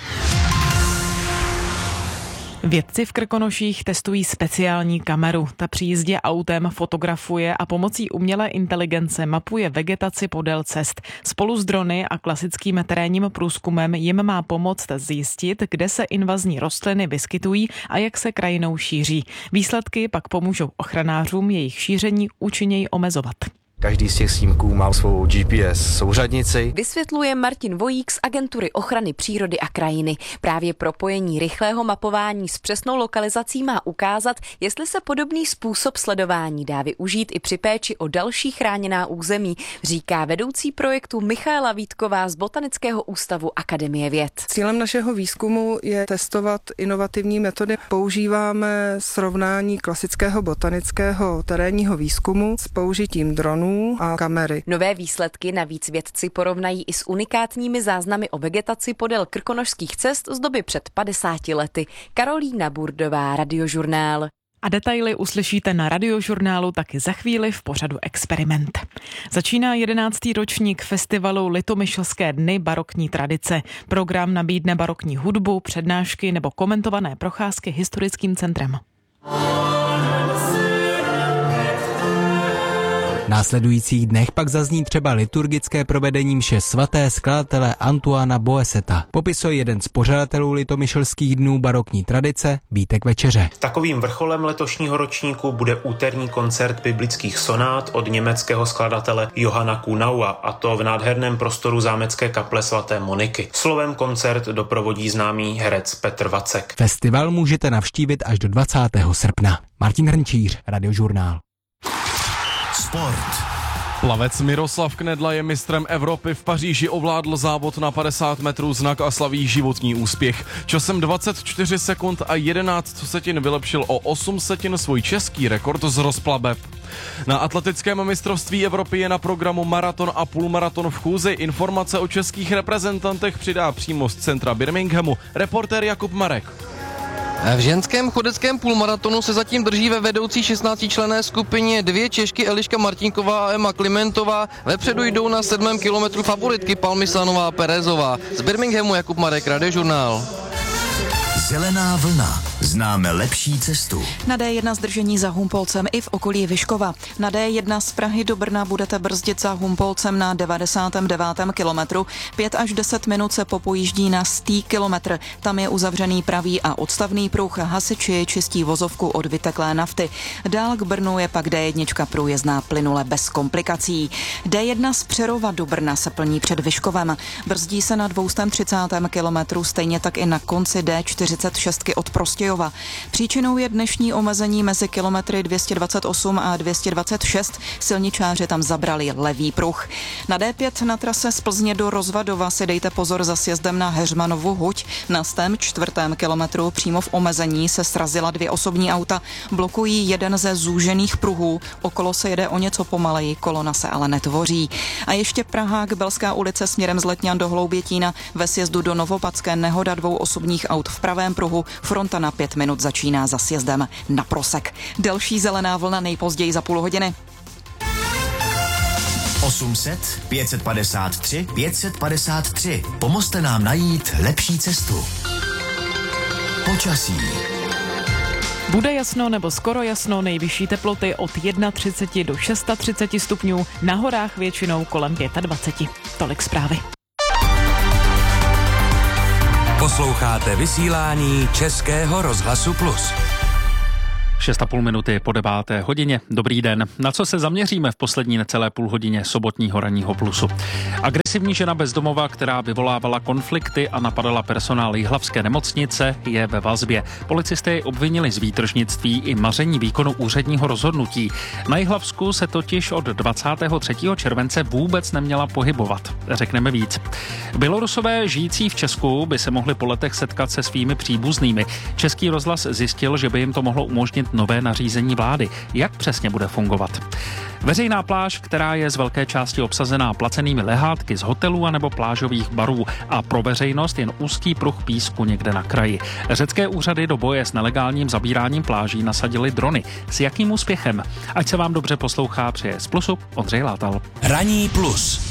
Vědci v Krkonoších testují speciální kameru. Ta při jízdě autem fotografuje a pomocí umělé inteligence mapuje vegetaci podél cest. Spolu s drony a klasickým terénním průzkumem jim má pomoct zjistit, kde se invazní rostliny vyskytují a jak se krajinou šíří. Výsledky pak pomůžou ochranářům jejich šíření účinněji omezovat. Každý z těch snímků má svou G P S souřadnici. Vysvětluje Martin Vojík z Agentury ochrany přírody a krajiny. Právě propojení rychlého mapování s přesnou lokalizací má ukázat, jestli se podobný způsob sledování dá využít i při péči o další chráněná území, říká vedoucí projektu Michaela Vítková z Botanického ústavu Akademie věd. Cílem našeho výzkumu je testovat inovativní metody. Používáme srovnání klasického botanického terénního výzkumu s použitím dronů a kamery. Nové výsledky navíc vědci porovnají i s unikátními záznamy o vegetaci podél krkonošských cest z doby před padesáti lety. Karolína Burdová, Radiožurnál. A detaily uslyšíte na Radiožurnálu taky za chvíli v pořadu Experiment. Začíná jedenáctý ročník festivalu Litomyšlské dny barokní tradice. Program nabídne barokní hudbu, přednášky nebo komentované procházky historickým centrem. V následujících dnech pak zazní třeba liturgické provedení mše svaté skladatele Antoana Boeseta. Popisuje jeden z pořadatelů Litomyšlských dnů barokní tradice Vítek Večeře. Takovým vrcholem letošního ročníku bude úterní koncert biblických sonát od německého skladatele Johana Kunaua, a to v nádherném prostoru zámecké kaple svaté Moniky. Slovem koncert doprovodí známý herec Petr Vacek. Festival můžete navštívit až do dvacátého srpna. Martin Hrnčíř, Radiožurnál. Sport. Plavec Miroslav Knedla je mistrem Evropy. V Paříži ovládl závod na padesát metrů znak a slaví životní úspěch. Časem dvacet čtyři sekund a jedenáct setin vylepšil o osm setin svůj český rekord z rozplaveb. Na atletickém mistrovství Evropy je na programu maraton a půlmaraton v Chůzi. Informace o českých reprezentantech přidá přímo z centra Birminghamu reportér Jakub Marek. V ženském chodeckém půlmaratonu se zatím drží ve vedoucí šestnáctičlenné skupině dvě Češky Eliška Martinková a Emma Klimentová. Vepředu jdou na sedmém kilometru favoritky Palmisanová a Perezová. Z Birminghamu Jakub Marek, Radiožurnál. Zelená vlna. Známe lepší cestu. Na D jedna zdržení za Humpolcem i v okolí Vyškova. Na D jedna z Prahy do Brna budete brzdit za Humpolcem na devadesátém devátém kilometru. Pět až deset minut se popojíždí na stý kilometr. Tam je uzavřený pravý a odstavný pruh. Hasiči čistí vozovku od vyteklé nafty. Dál k Brnu je pak D jedna průjezdná plynule bez komplikací. D jedna z Přerova do Brna se plní před Vyškovem. Brzdí se na dvě stě třicet kilometrů, stejně tak i na konci D čtyřicet šest od Prostějova. Příčinou je dnešní omezení mezi kilometry dvě stě dvacet osm a dvě stě dvacet šest. Silničáři tam zabrali levý pruh. Na D pět na trase z Plzně do Rozvadova si dejte pozor za sjezdem na Heřmanovu huť. Na stém čtvrtém kilometru přímo v omezení se srazila dvě osobní auta. Blokují jeden ze zúžených pruhů. Okolo se jede o něco pomaleji, kolona se ale netvoří. A ještě Praha, Belská ulice směrem z Letňan do Hloubětína. Ve sjezdu do Novopadské nehoda dvou osobních aut v pravém pruhu. Fronta na pět minut začíná za sjezdem na Prosek. Delší zelená vlna nejpozději za půl hodiny. osm set, pět set padesát tři, pět set padesát tři. Pomozte nám najít lepší cestu. Počasí. Bude jasno nebo skoro jasno, nejvyšší teploty od třicet jedna do třicet šest stupňů, na horách většinou kolem dvacet pět. Tolik zprávy. Posloucháte vysílání Českého rozhlasu Plus. šest a půl minuty po deváté hodině. Dobrý den. Na co se zaměříme v poslední necelé půl hodině sobotního ranního Plusu? Agresivní žena bezdomova, která vyvolávala konflikty a napadala personál jihlavské nemocnice, je ve vazbě. Policisté ji obvinili z výtržnictví i maření výkonu úředního rozhodnutí. Na Jihlavsku se totiž od dvacátého třetího července vůbec neměla pohybovat. Řekneme víc. Bělorusové žijící v Česku by se mohli po letech setkat se svými příbuznými. Český rozhlas zjistil, že by jim to mohlo umožnit nové nařízení vlády. Jak přesně bude fungovat? Veřejná pláž, která je z velké části obsazená placenými lehátky z hotelů anebo plážových barů a pro veřejnost jen úzký pruh písku někde na kraji. Řecké úřady do boje s nelegálním zabíráním pláží nasadily drony. S jakým úspěchem? Ať se vám dobře poslouchá, přeje z Plusu Ondřej Látal. Ranní Plus.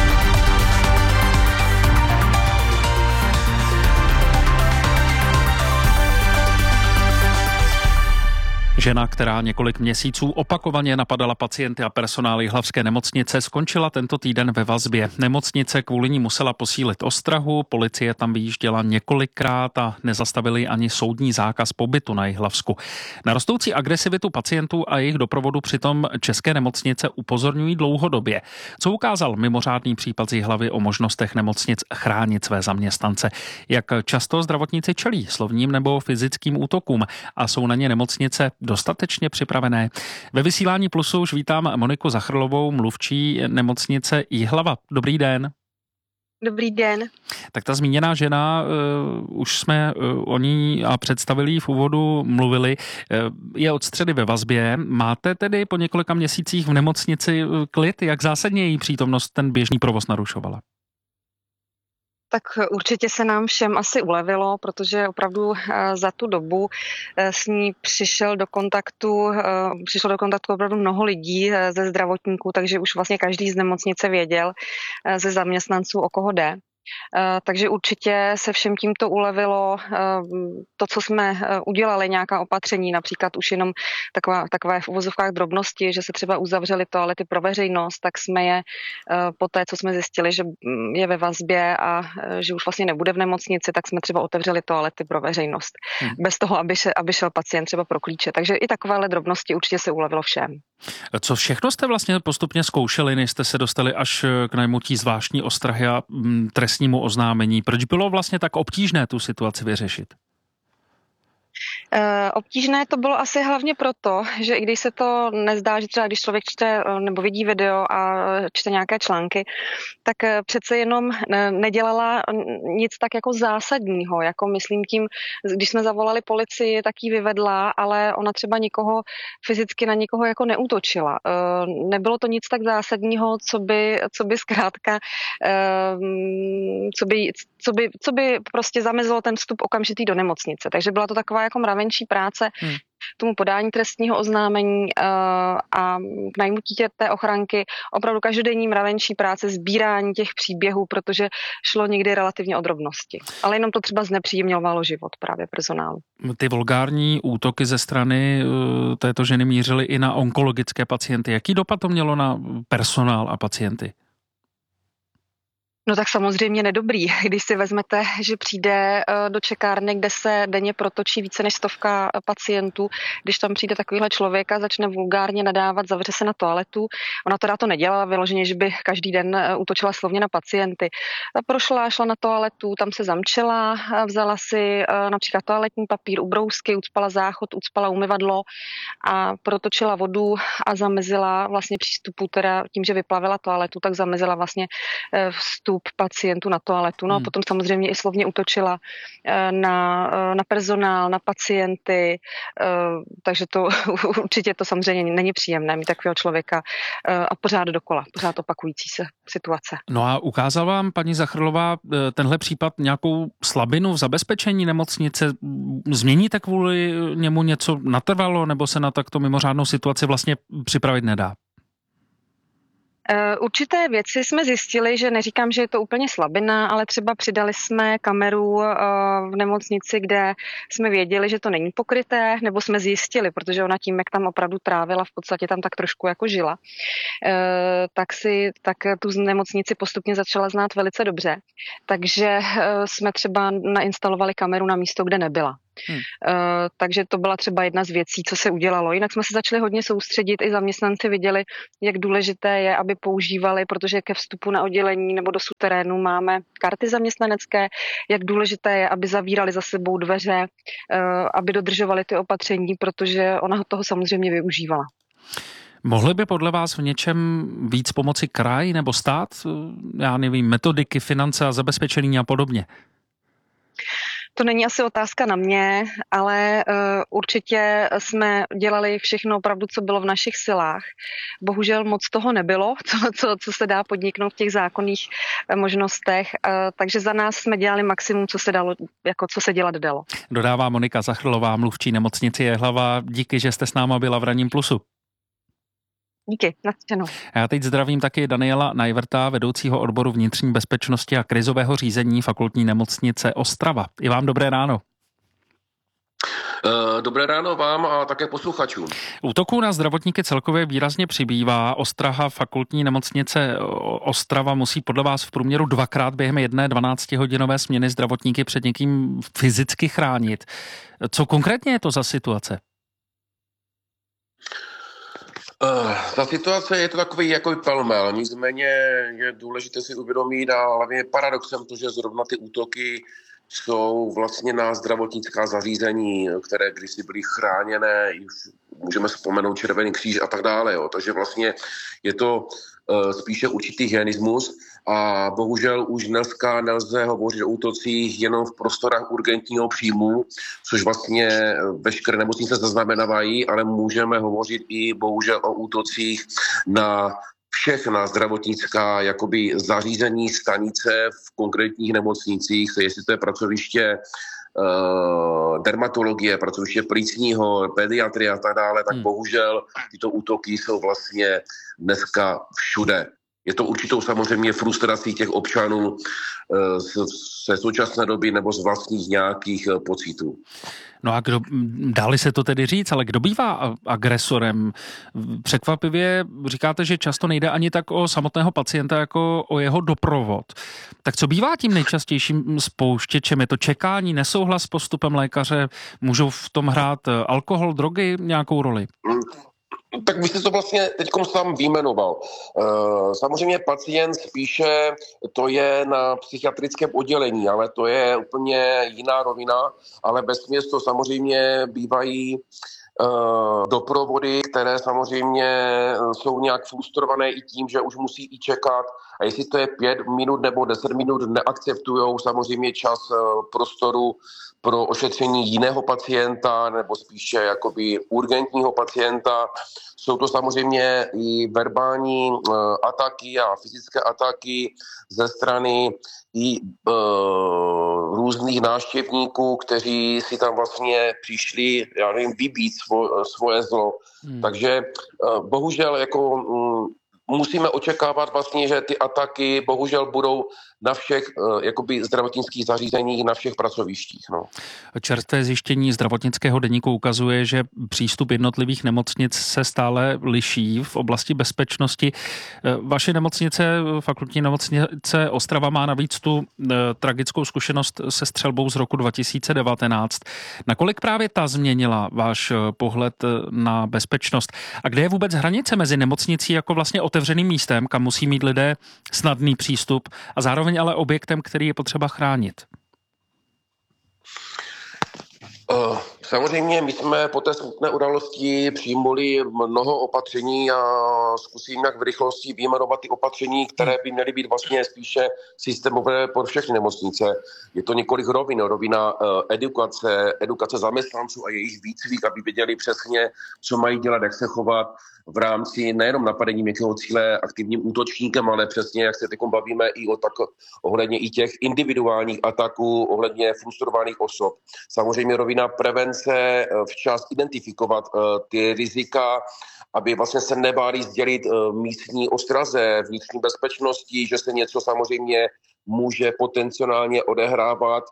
Žena, která několik měsíců opakovaně napadala pacienty a personál jihlavské nemocnice, skončila tento týden ve vazbě. Nemocnice kvůli ní musela posílit ostrahu, policie tam vyjížděla několikrát a nezastavili ani soudní zákaz pobytu na Jihlavsku. Na rostoucí agresivitu pacientů a jejich doprovodu přitom české nemocnice upozorňují dlouhodobě. Co ukázal mimořádný případ z Jihlavy o možnostech nemocnic chránit své zaměstnance? Jak často zdravotníci čelí slovním nebo fyzickým útokům a jsou na ně nemocnice dostatečně připravené? Ve vysílání Plusu už vítám Moniku Zachrlovou, mluvčí nemocnice Jihlava. Dobrý den. Dobrý den. Tak ta zmíněná žena, uh, už jsme uh, o ní a představili v úvodu mluvili, uh, je od středy ve vazbě. Máte tedy po několika měsících v nemocnici uh, klid? Jak zásadně její přítomnost ten běžný provoz narušovala? Tak určitě se nám všem asi ulevilo, protože opravdu za tu dobu s ní přišel do kontaktu, přišlo do kontaktu opravdu mnoho lidí ze zdravotníků, takže už vlastně každý z nemocnice věděl ze zaměstnanců, o koho jde. Takže určitě se všem tímto ulevilo. To, co jsme udělali, nějaká opatření, například už jenom taková, takové v uvozovkách drobnosti, že se třeba uzavřely toalety pro veřejnost, tak jsme je po té, co jsme zjistili, že je ve vazbě a že už vlastně nebude v nemocnici, tak jsme třeba otevřeli toalety pro veřejnost. Hmm. Bez toho, aby, še, aby šel pacient třeba pro klíče. Takže i takovéhle drobnosti určitě se ulevilo všem. Co všechno jste vlastně postupně zkoušeli, než jste se dostali až k najmutí zvláštní ostrahy a trestnímu oznámení? Proč bylo vlastně tak obtížné tu situaci vyřešit? E, obtížné to bylo asi hlavně proto, že i když se to nezdá, že třeba když člověk čte nebo vidí video a čte nějaké články, tak přece jenom nedělala nic tak jako zásadního, jako myslím tím, když jsme zavolali policii, tak ji vyvedla, ale ona třeba nikoho fyzicky na nikoho jako neútočila. E, nebylo to nic tak zásadního, co by, co by zkrátka, e, co by, co by, co by prostě zamezilo ten vstup okamžitý do nemocnice. Takže byla to taková taková jako mravenčí práce hmm. k tomu podání trestního oznámení uh, a k najmutí té ochranky, opravdu každodenní mravenčí práce, sbírání těch příběhů, protože šlo někdy relativně o drobnosti. Ale jenom to třeba znepříjemňovalo život právě personálu. Ty vulgární útoky ze strany uh, této ženy mířily i na onkologické pacienty. Jaký dopad to mělo na personál a pacienty? No tak samozřejmě nedobrý, když si vezmete, že přijde do čekárny, kde se denně protočí více než stovka pacientů, když tam přijde takovýhle člověk a začne vulgárně nadávat, zavře se na toaletu. Ona teda to nedělala vyloženě, že by každý den útočila slovně na pacienty. Ta prošla, šla na toaletu, tam se zamčela, vzala si například toaletní papír, ubrousky, ucpala záchod, ucpala umyvadlo a protočila vodu a zamezila vlastně přístupu, teda tím, že vyplavila toaletu, tak zamezila vlastně vstup pacientů na toaletu. No a potom samozřejmě i slovně útočila na, na personál, na pacienty, takže to určitě to samozřejmě není příjemné mít takového člověka a pořád dokola, pořád opakující se situace. No a ukázal vám, paní Zachrlová, tenhle případ nějakou slabinu v zabezpečení nemocnice? Změníte kvůli němu něco natrvalo, nebo se na takto mimořádnou situaci vlastně připravit nedá? Určité věci jsme zjistili, že neříkám, že je to úplně slabina, ale třeba přidali jsme kameru v nemocnici, kde jsme věděli, že to není pokryté, nebo jsme zjistili, protože ona tím, jak tam opravdu trávila, v podstatě tam tak trošku jako žila, tak si tak tu nemocnici postupně začala znát velice dobře. Takže jsme třeba nainstalovali kameru na místo, kde nebyla. Hmm. Uh, takže to byla třeba jedna z věcí, co se udělalo. Jinak jsme se začali hodně soustředit, i zaměstnanci viděli, jak důležité je, aby používali, protože ke vstupu na oddělení nebo do suterénu máme karty zaměstnanecké, jak důležité je, aby zavírali za sebou dveře, uh, aby dodržovali ty opatření, protože ona toho samozřejmě využívala. Mohly by podle vás v něčem víc pomoci kraj nebo stát? Já nevím, metodiky, finance a zabezpečení a podobně. To není asi otázka na mě, ale uh, určitě jsme dělali všechno opravdu, co bylo v našich silách. Bohužel moc toho nebylo, co, co, co se dá podniknout v těch zákonných uh, možnostech, uh, takže za nás jsme dělali maximum, co se dalo, jako co se dělat dalo. Dodává Monika Zachrlová, mluvčí nemocnice Jihlava. Díky, že jste s náma byla v Ranním plusu. Díky, nashledanou. Já teď zdravím taky Daniela Najvrta, vedoucího odboru vnitřní bezpečnosti a krizového řízení Fakultní nemocnice Ostrava. I vám dobré ráno. Dobré ráno vám a také posluchačům. Útoků na zdravotníky celkově výrazně přibývá. Ostraha Fakultní nemocnice Ostrava musí podle vás v průměru dvakrát během jedné dvanáctihodinové směny zdravotníky před někým fyzicky chránit. Co konkrétně je to za situace? Uh, ta situace je to takový jako pelmel, nicméně je důležité si uvědomit a hlavně je paradoxem to, že zrovna ty útoky jsou vlastně na zdravotnická zařízení, které kdysi byly chráněné, můžeme vzpomenout Červený kříž a tak dále. Jo. Takže vlastně je to uh, spíše určitý hyenismus a bohužel už dneska nelze hovořit o útocích jenom v prostorách urgentního příjmu, což vlastně veškeré nemocnice zaznamenávají, ale můžeme hovořit i bohužel o útocích na všechna zdravotnická jakoby zařízení, stanice v konkrétních nemocnicích, jestli to je pracoviště uh, dermatologie, pracoviště plicního, pediatrie a tak dále, tak hmm. bohužel tyto útoky jsou vlastně dneska všude. Je to určitou samozřejmě frustrací těch občanů ze současné doby nebo z vlastních nějakých pocitů. No a kdo, dali se to tedy říct, ale kdo bývá agresorem? Překvapivě říkáte, že často nejde ani tak o samotného pacienta, jako o jeho doprovod. Tak co bývá tím nejčastějším spouštěčem? Je to čekání, nesouhlas s postupem lékaře? Můžou v tom hrát alkohol, drogy nějakou roli? Tak vy jste to vlastně teďkom sám vyjmenoval. Samozřejmě pacient spíše to je na psychiatrickém oddělení, ale to je úplně jiná rovina, ale bezsměs to samozřejmě bývají doprovody, které samozřejmě jsou nějak frustrované i tím, že už musí i čekat a jestli to je pět minut nebo deset minut, neakceptujou samozřejmě čas prostoru pro ošetření jiného pacienta nebo spíše jakoby urgentního pacienta. Jsou to samozřejmě i verbální uh, ataky a fyzické ataky ze strany i uh, různých návštěvníků, kteří si tam vlastně přišli, já nevím, vybít svo, svoje zlo. Hmm. Takže uh, bohužel jako um, musíme očekávat vlastně, že ty ataky bohužel budou na všech jakoby zdravotnických zařízeních, na všech pracovištích. No. Čerstvé zjištění zdravotnického deníku ukazuje, že přístup jednotlivých nemocnic se stále liší v oblasti bezpečnosti. Vaše nemocnice, fakultní nemocnice Ostrava, má navíc tu tragickou zkušenost se střelbou z roku dva tisíce devatenáct. Nakolik právě ta změnila váš pohled na bezpečnost? A kde je vůbec hranice mezi nemocnicí jako vlastně otevřeným místem, kam musí mít lidé snadný přístup, a zároveň ale objektem, který je potřeba chránit? Samozřejmě my jsme po té smutné události přijmuli mnoho opatření a zkusím jak v rychlosti vyjmenovat ty opatření, které by měly být vlastně spíše systémové pro všechny nemocnice. Je to několik rovin. Rovina edukace, edukace zaměstnanců a jejich výcvik, aby věděli přesně, co mají dělat, jak se chovat v rámci nejenom napadení měkkého cíle aktivním útočníkem, ale přesně, jak se teď bavíme, i o tak, ohledně i těch individuálních ataků, ohledně frustrovaných osob. Samozřejmě rovina prevence, včas identifikovat uh, ty rizika, aby vlastně se nebáli sdělit uh, místní ostraze, vnitřní bezpečnosti, že se něco samozřejmě může potenciálně odehrávat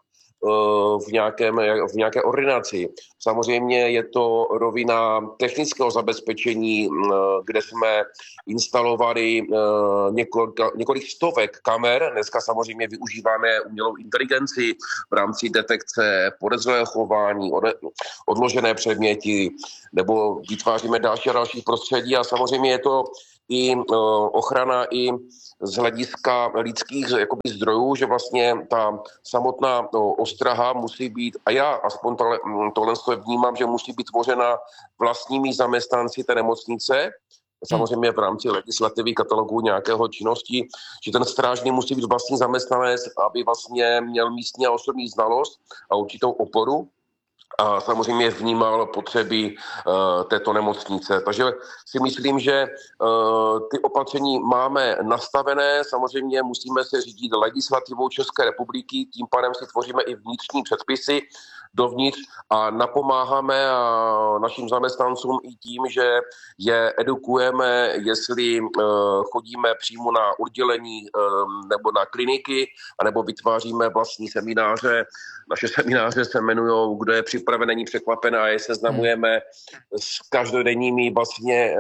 v, nějakém, v nějaké ordinaci. Samozřejmě je to rovina technického zabezpečení, kde jsme instalovali několik, několik stovek kamer. Dneska samozřejmě využíváme umělou inteligenci v rámci detekce podezřelého chování, odložené předměty, nebo vytváříme další a další prostředí a samozřejmě je to i ochrana i z hlediska lidských jakoby, zdrojů, že vlastně ta samotná no, ostraha musí být, a já aspoň tohle, tohle vnímám, že musí být tvořena vlastními zaměstnanci té nemocnice, samozřejmě v rámci legislativy katalogu nějakého činnosti, že ten strážný musí být vlastní zaměstnanec, aby vlastně měl místní a osobní znalost a určitou oporu. A samozřejmě vnímal potřeby uh, této nemocnice. Takže si myslím, že uh, ty opatření máme nastavené. Samozřejmě musíme se řídit legislativou České republiky, tím pádem si tvoříme i vnitřní předpisy dovnitř a napomáháme a našim zaměstnancům i tím, že je edukujeme, jestli uh, chodíme přímo na oddělení uh, nebo na kliniky, anebo vytváříme vlastní semináře. Naše semináře se jmenují Kdo je připraven, není překvapen a je seznamujeme s každodenními vlastně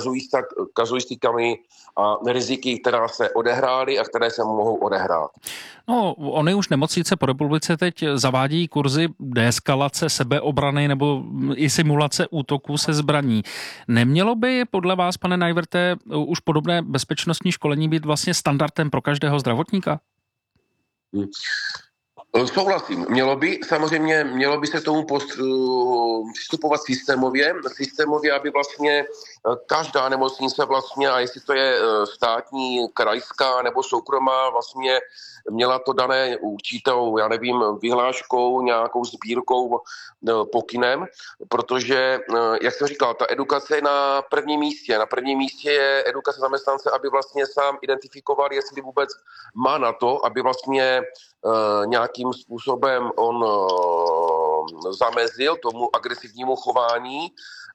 kazuistikami a riziky, která se odehrály a které se mohou odehrát. No, ony už nemocnice po republice teď zavádí kurzy deeskalace, sebeobrany nebo i simulace útoků se zbraní. Nemělo by podle vás, pane Najverte, už podobné bezpečnostní školení být vlastně standardem pro každého zdravotníka? Hmm. Souhlasím. Mělo by, samozřejmě mělo by se tomu post, přistupovat systémově, systémově, aby vlastně každá nemocnice vlastně, a jestli to je státní, krajská nebo soukromá, vlastně měla to dané určitou, já nevím, vyhláškou, nějakou sbírkou, pokynem, protože, jak jsem říkal, ta edukace je na prvním místě. Na prvním místě je edukace zaměstnance, aby vlastně sám identifikoval, jestli vůbec má na to, aby vlastně uh, nějakým způsobem on uh, zamezil tomu agresivnímu chování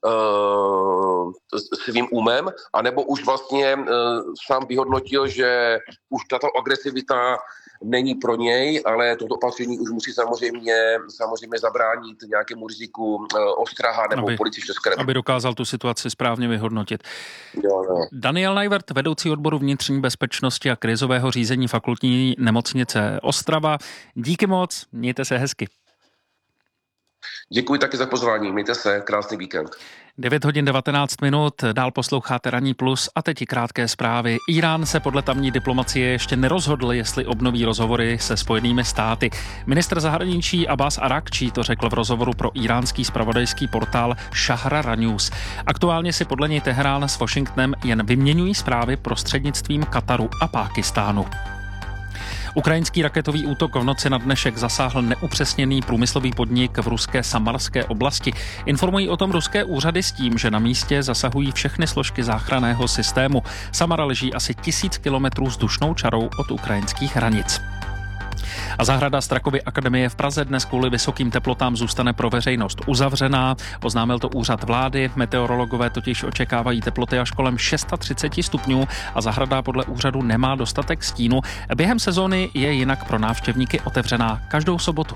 uh, svým umem, anebo už vlastně uh, sám vyhodnotil, že už tato agresivita není pro něj, ale toto opatření už musí samozřejmě, samozřejmě zabránit nějakému riziku uh, ostraha nebo aby, policie České republiky. Aby dokázal tu situaci správně vyhodnotit. Jo, no. Daniel Najvert, vedoucí odboru vnitřní bezpečnosti a krizového řízení fakultní nemocnice Ostrava. Díky moc, mějte se hezky. Děkuji taky za pozvání, mějte se, krásný víkend. devět hodin devatenáct minut, dál posloucháte Ranní plus a teď i krátké zprávy. Irán se podle tamní diplomacie ještě nerozhodl, jestli obnoví rozhovory se Spojenými státy. Ministr zahraničí Abbas Arakčí to řekl v rozhovoru pro iránský zpravodajský portál Šahrara News. Aktuálně si podle něj Teherán s Washingtonem jen vyměňují zprávy prostřednictvím Kataru a Pákistánu. Ukrajinský raketový útok v noci na dnešek zasáhl neupřesněný průmyslový podnik v ruské Samarské oblasti. Informují o tom ruské úřady s tím, že na místě zasahují všechny složky záchranného systému. Samara leží asi tisíc kilometrů vzdušnou čarou od ukrajinských hranic. A zahrada Strakovy akademie v Praze dnes kvůli vysokým teplotám zůstane pro veřejnost uzavřená. Oznámil to úřad vlády. Meteorologové totiž očekávají teploty až kolem třicet šest stupňů a zahrada podle úřadu nemá dostatek stínu. Během sezóny je jinak pro návštěvníky otevřená každou sobotu.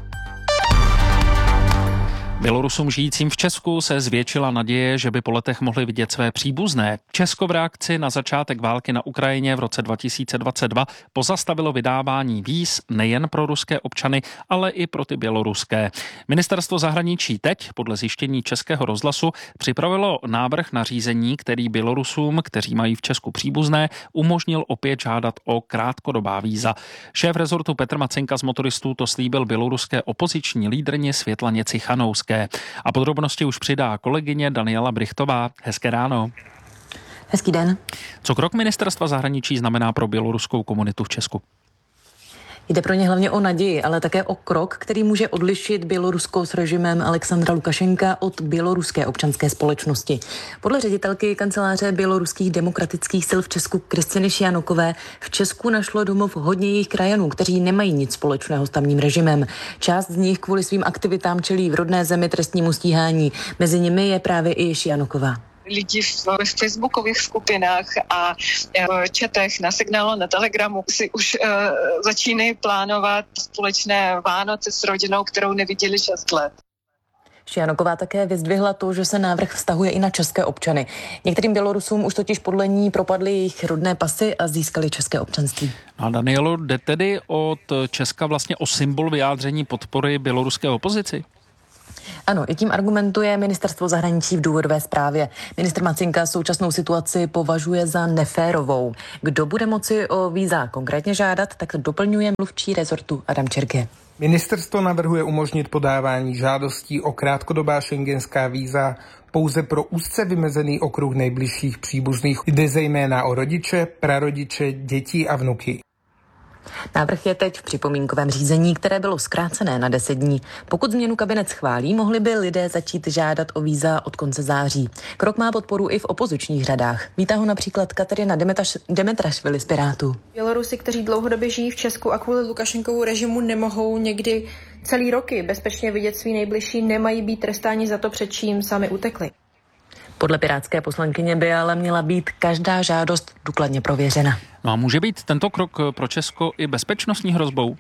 Bělorusům žijícím v Česku se zvětšila naděje, že by po letech mohli vidět své příbuzné. Česko v reakci na začátek války na Ukrajině v roce dva tisíce dvacet dva pozastavilo vydávání víz nejen pro ruské občany, ale i pro ty běloruské. Ministerstvo zahraničí teď, podle zjištění Českého rozhlasu, připravilo návrh na řízení, který Bělorusům, kteří mají v Česku příbuzné, umožnil opět žádat o krátkodobá víza. Šéf rezortu Petr Macinka z Motoristů to slíbil běloruské opoziční lídrně Světlaně Cichanouské. A podrobnosti už přidá kolegyně Daniela Brichtová. Hezké ráno. Hezký den. Co krok ministerstva zahraničí znamená pro běloruskou komunitu v Česku? Jde pro ně hlavně o naději, ale také o krok, který může odlišit Bělorusko s režimem Alexandra Lukašenka od běloruské občanské společnosti. Podle ředitelky kanceláře běloruských demokratických sil v Česku Kristiny Šianokové v Česku našlo domov hodně jejich krajanů, kteří nemají nic společného s tamním režimem. Část z nich kvůli svým aktivitám čelí v rodné zemi trestnímu stíhání. Mezi nimi je právě i Šianoková. Lidi v, v facebookových skupinách a v četech na Signálu, na Telegramu si už uh, začínají plánovat společné Vánoce s rodinou, kterou neviděli šest let. Šianoková také vyzdvihla to, že se návrh vztahuje i na české občany. Některým Bělorusům už totiž podle ní propadly jejich rodné pasy a získali české občanství. A Danielo, jde tedy od Česka vlastně o symbol vyjádření podpory běloruské opozici? Ano, i tím argumentuje ministerstvo zahraničí v důvodové zprávě. Ministr Macinka současnou situaci považuje za neférovou. Kdo bude moci o víza konkrétně žádat, tak doplňuje mluvčí rezortu Adam Čerge. Ministerstvo navrhuje umožnit podávání žádostí o krátkodobá šengenská víza pouze pro úzce vymezený okruh nejbližších příbuzných. Jde zejména o rodiče, prarodiče, děti a vnuky. Návrh je teď v připomínkovém řízení, které bylo zkrácené na deset dní. Pokud změnu kabinet schválí, mohli by lidé začít žádat o víza od konce září. Krok má podporu i v opozičních řadách. Vítá ho například Kateřina Demetrašvili z Pirátů. Bělorusi, kteří dlouhodobě žijí v Česku a kvůli Lukašenkovu režimu nemohou někdy celý roky bezpečně vidět svý nejbližší, nemají být trestáni za to, před čím sami utekli. Podle pirátské poslankyně by ale měla být každá žádost důkladně prověřena. No a může být tento krok pro Česko i bezpečnostní hrozbou?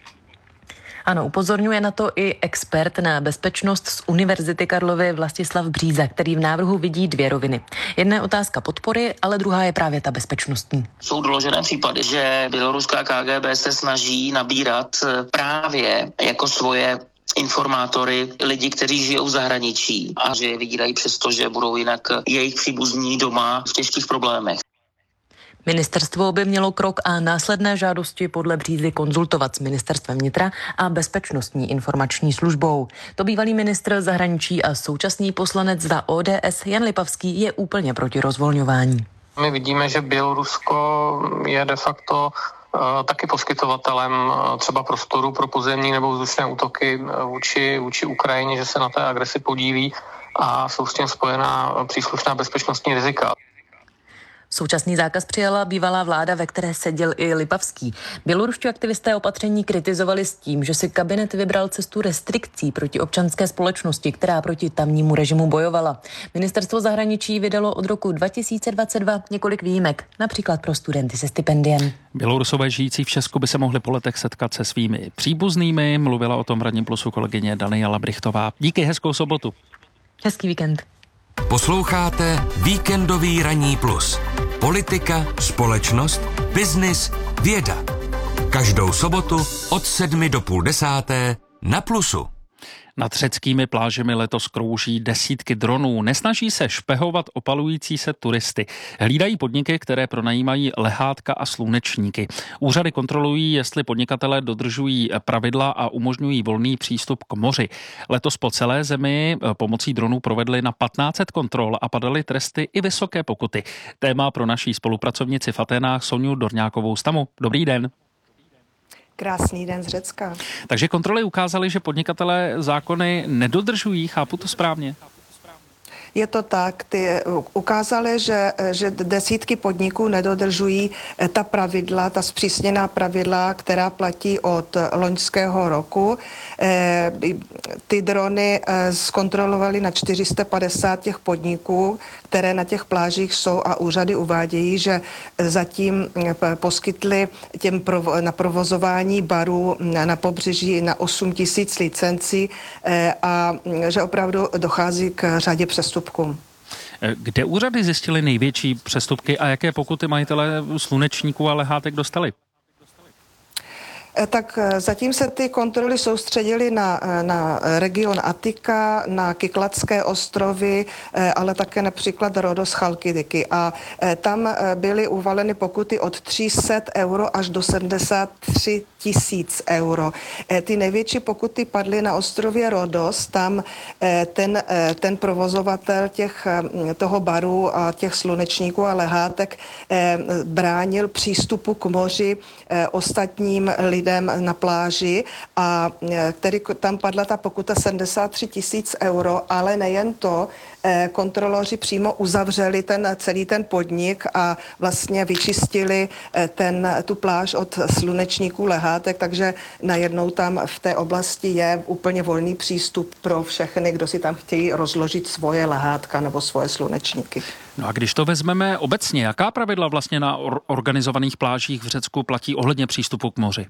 Ano, upozorňuje na to i expert na bezpečnost z Univerzity Karlovy Vlastislav Bříza, který v návrhu vidí dvě roviny. Jedna je otázka podpory, ale druhá je právě ta bezpečnostní. Jsou doložené případy, že běloruská K G B se snaží nabírat právě jako svoje informátory, lidi, kteří žijou v zahraničí a že je vydírají přesto, že budou jinak jejich příbuzní doma v těžkých problémech. Ministerstvo by mělo krok a následné žádosti podle Břízy konzultovat s ministerstvem vnitra a bezpečnostní informační službou. To bývalý ministr zahraničí a současný poslanec za O D S Jan Lipavský je úplně proti rozvolňování. My vidíme, že Bělorusko je de facto taky poskytovatelem třeba prostoru pro pozemní nebo vzdušné útoky vůči, vůči Ukrajině, že se na té agresi podílí a jsou s tím spojená příslušná bezpečnostní rizika. Současný zákaz přijala bývalá vláda, ve které seděl i Lipavský. Běloruští aktivisté opatření kritizovali s tím, že si kabinet vybral cestu restrikcí proti občanské společnosti, která proti tamnímu režimu bojovala. Ministerstvo zahraničí vydalo od roku dva tisíce dvacet dva několik výjimek, například pro studenty se stipendiem. Bělorusové žijící v Česku by se mohli po letech setkat se svými příbuznými. Mluvila o tom v Ranním plusu kolegyně Daniela Brichtová. Díky, hezkou sobotu. Hezký víkend. Posloucháte Víkendový Ranní plus. Politika, společnost, biznis, věda. Každou sobotu od sedmi do půl desáté na Plusu. Nad řeckými plážemi letos krouží desítky dronů. Nesnaží se špehovat opalující se turisty. Hlídají podniky, které pronajímají lehátka a slunečníky. Úřady kontrolují, jestli podnikatelé dodržují pravidla a umožňují volný přístup k moři. Letos po celé zemi pomocí dronů provedli na patnáct set kontrol a padaly tresty i vysoké pokuty. Téma pro naší spolupracovnici v Aténách Soňu Dorňákovou Stamu. Dobrý den. Krásný den z Řecka. Takže kontroly ukázaly, že podnikatelé zákony nedodržují, chápu to správně? Je to tak, ty ukázaly, že, že desítky podniků nedodržují ta pravidla, ta zpřísněná pravidla, která platí od loňského roku. Ty drony zkontrolovaly na čtyři sta padesát těch podniků, které na těch plážích jsou, a úřady uvádějí, že zatím poskytly těm provo- na provozování barů na pobřeží na osm tisíc licencí a že opravdu dochází k řadě přestupků. Kde úřady zjistily největší přestupky a jaké pokuty majitelé slunečníků a lehátek dostali? Tak zatím se ty kontroly soustředily na, na region Attika, na Kykladské ostrovy, ale také například Rodos, Chalkidiky. A tam byly uvaleny pokuty od tři sta euro až do sedmdesát tři tisíc euro. Ty největší pokuty padly na ostrově Rodos. Tam ten, ten provozovatel těch, toho baru a těch slunečníků a lehátek bránil přístupu k moři ostatním lidem na pláži, a který tam padla ta pokuta sedmdesát tři tisíc euro, ale nejen to, kontroloři přímo uzavřeli ten, celý ten podnik a vlastně vyčistili ten, tu pláž od slunečníků, lehátek, takže najednou tam v té oblasti je úplně volný přístup pro všechny, kdo si tam chtějí rozložit svoje lehátka nebo svoje slunečníky. No a když to vezmeme obecně, jaká pravidla vlastně na or- organizovaných plážích v Řecku platí ohledně přístupu k moři?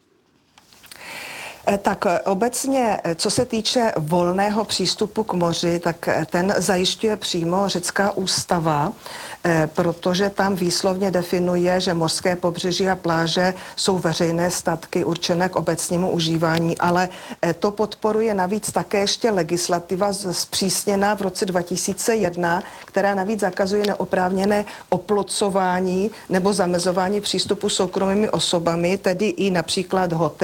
Tak obecně, co se týče volného přístupu k moři, tak ten zajišťuje přímo řecká ústava, protože tam výslovně definuje, že mořské pobřeží a pláže jsou veřejné statky určené k obecnímu užívání, ale to podporuje navíc také ještě legislativa zpřísněná v roce dva tisíce jedna, která navíc zakazuje neoprávněné oplocování nebo zamezování přístupu soukromými osobami, tedy i například hotel.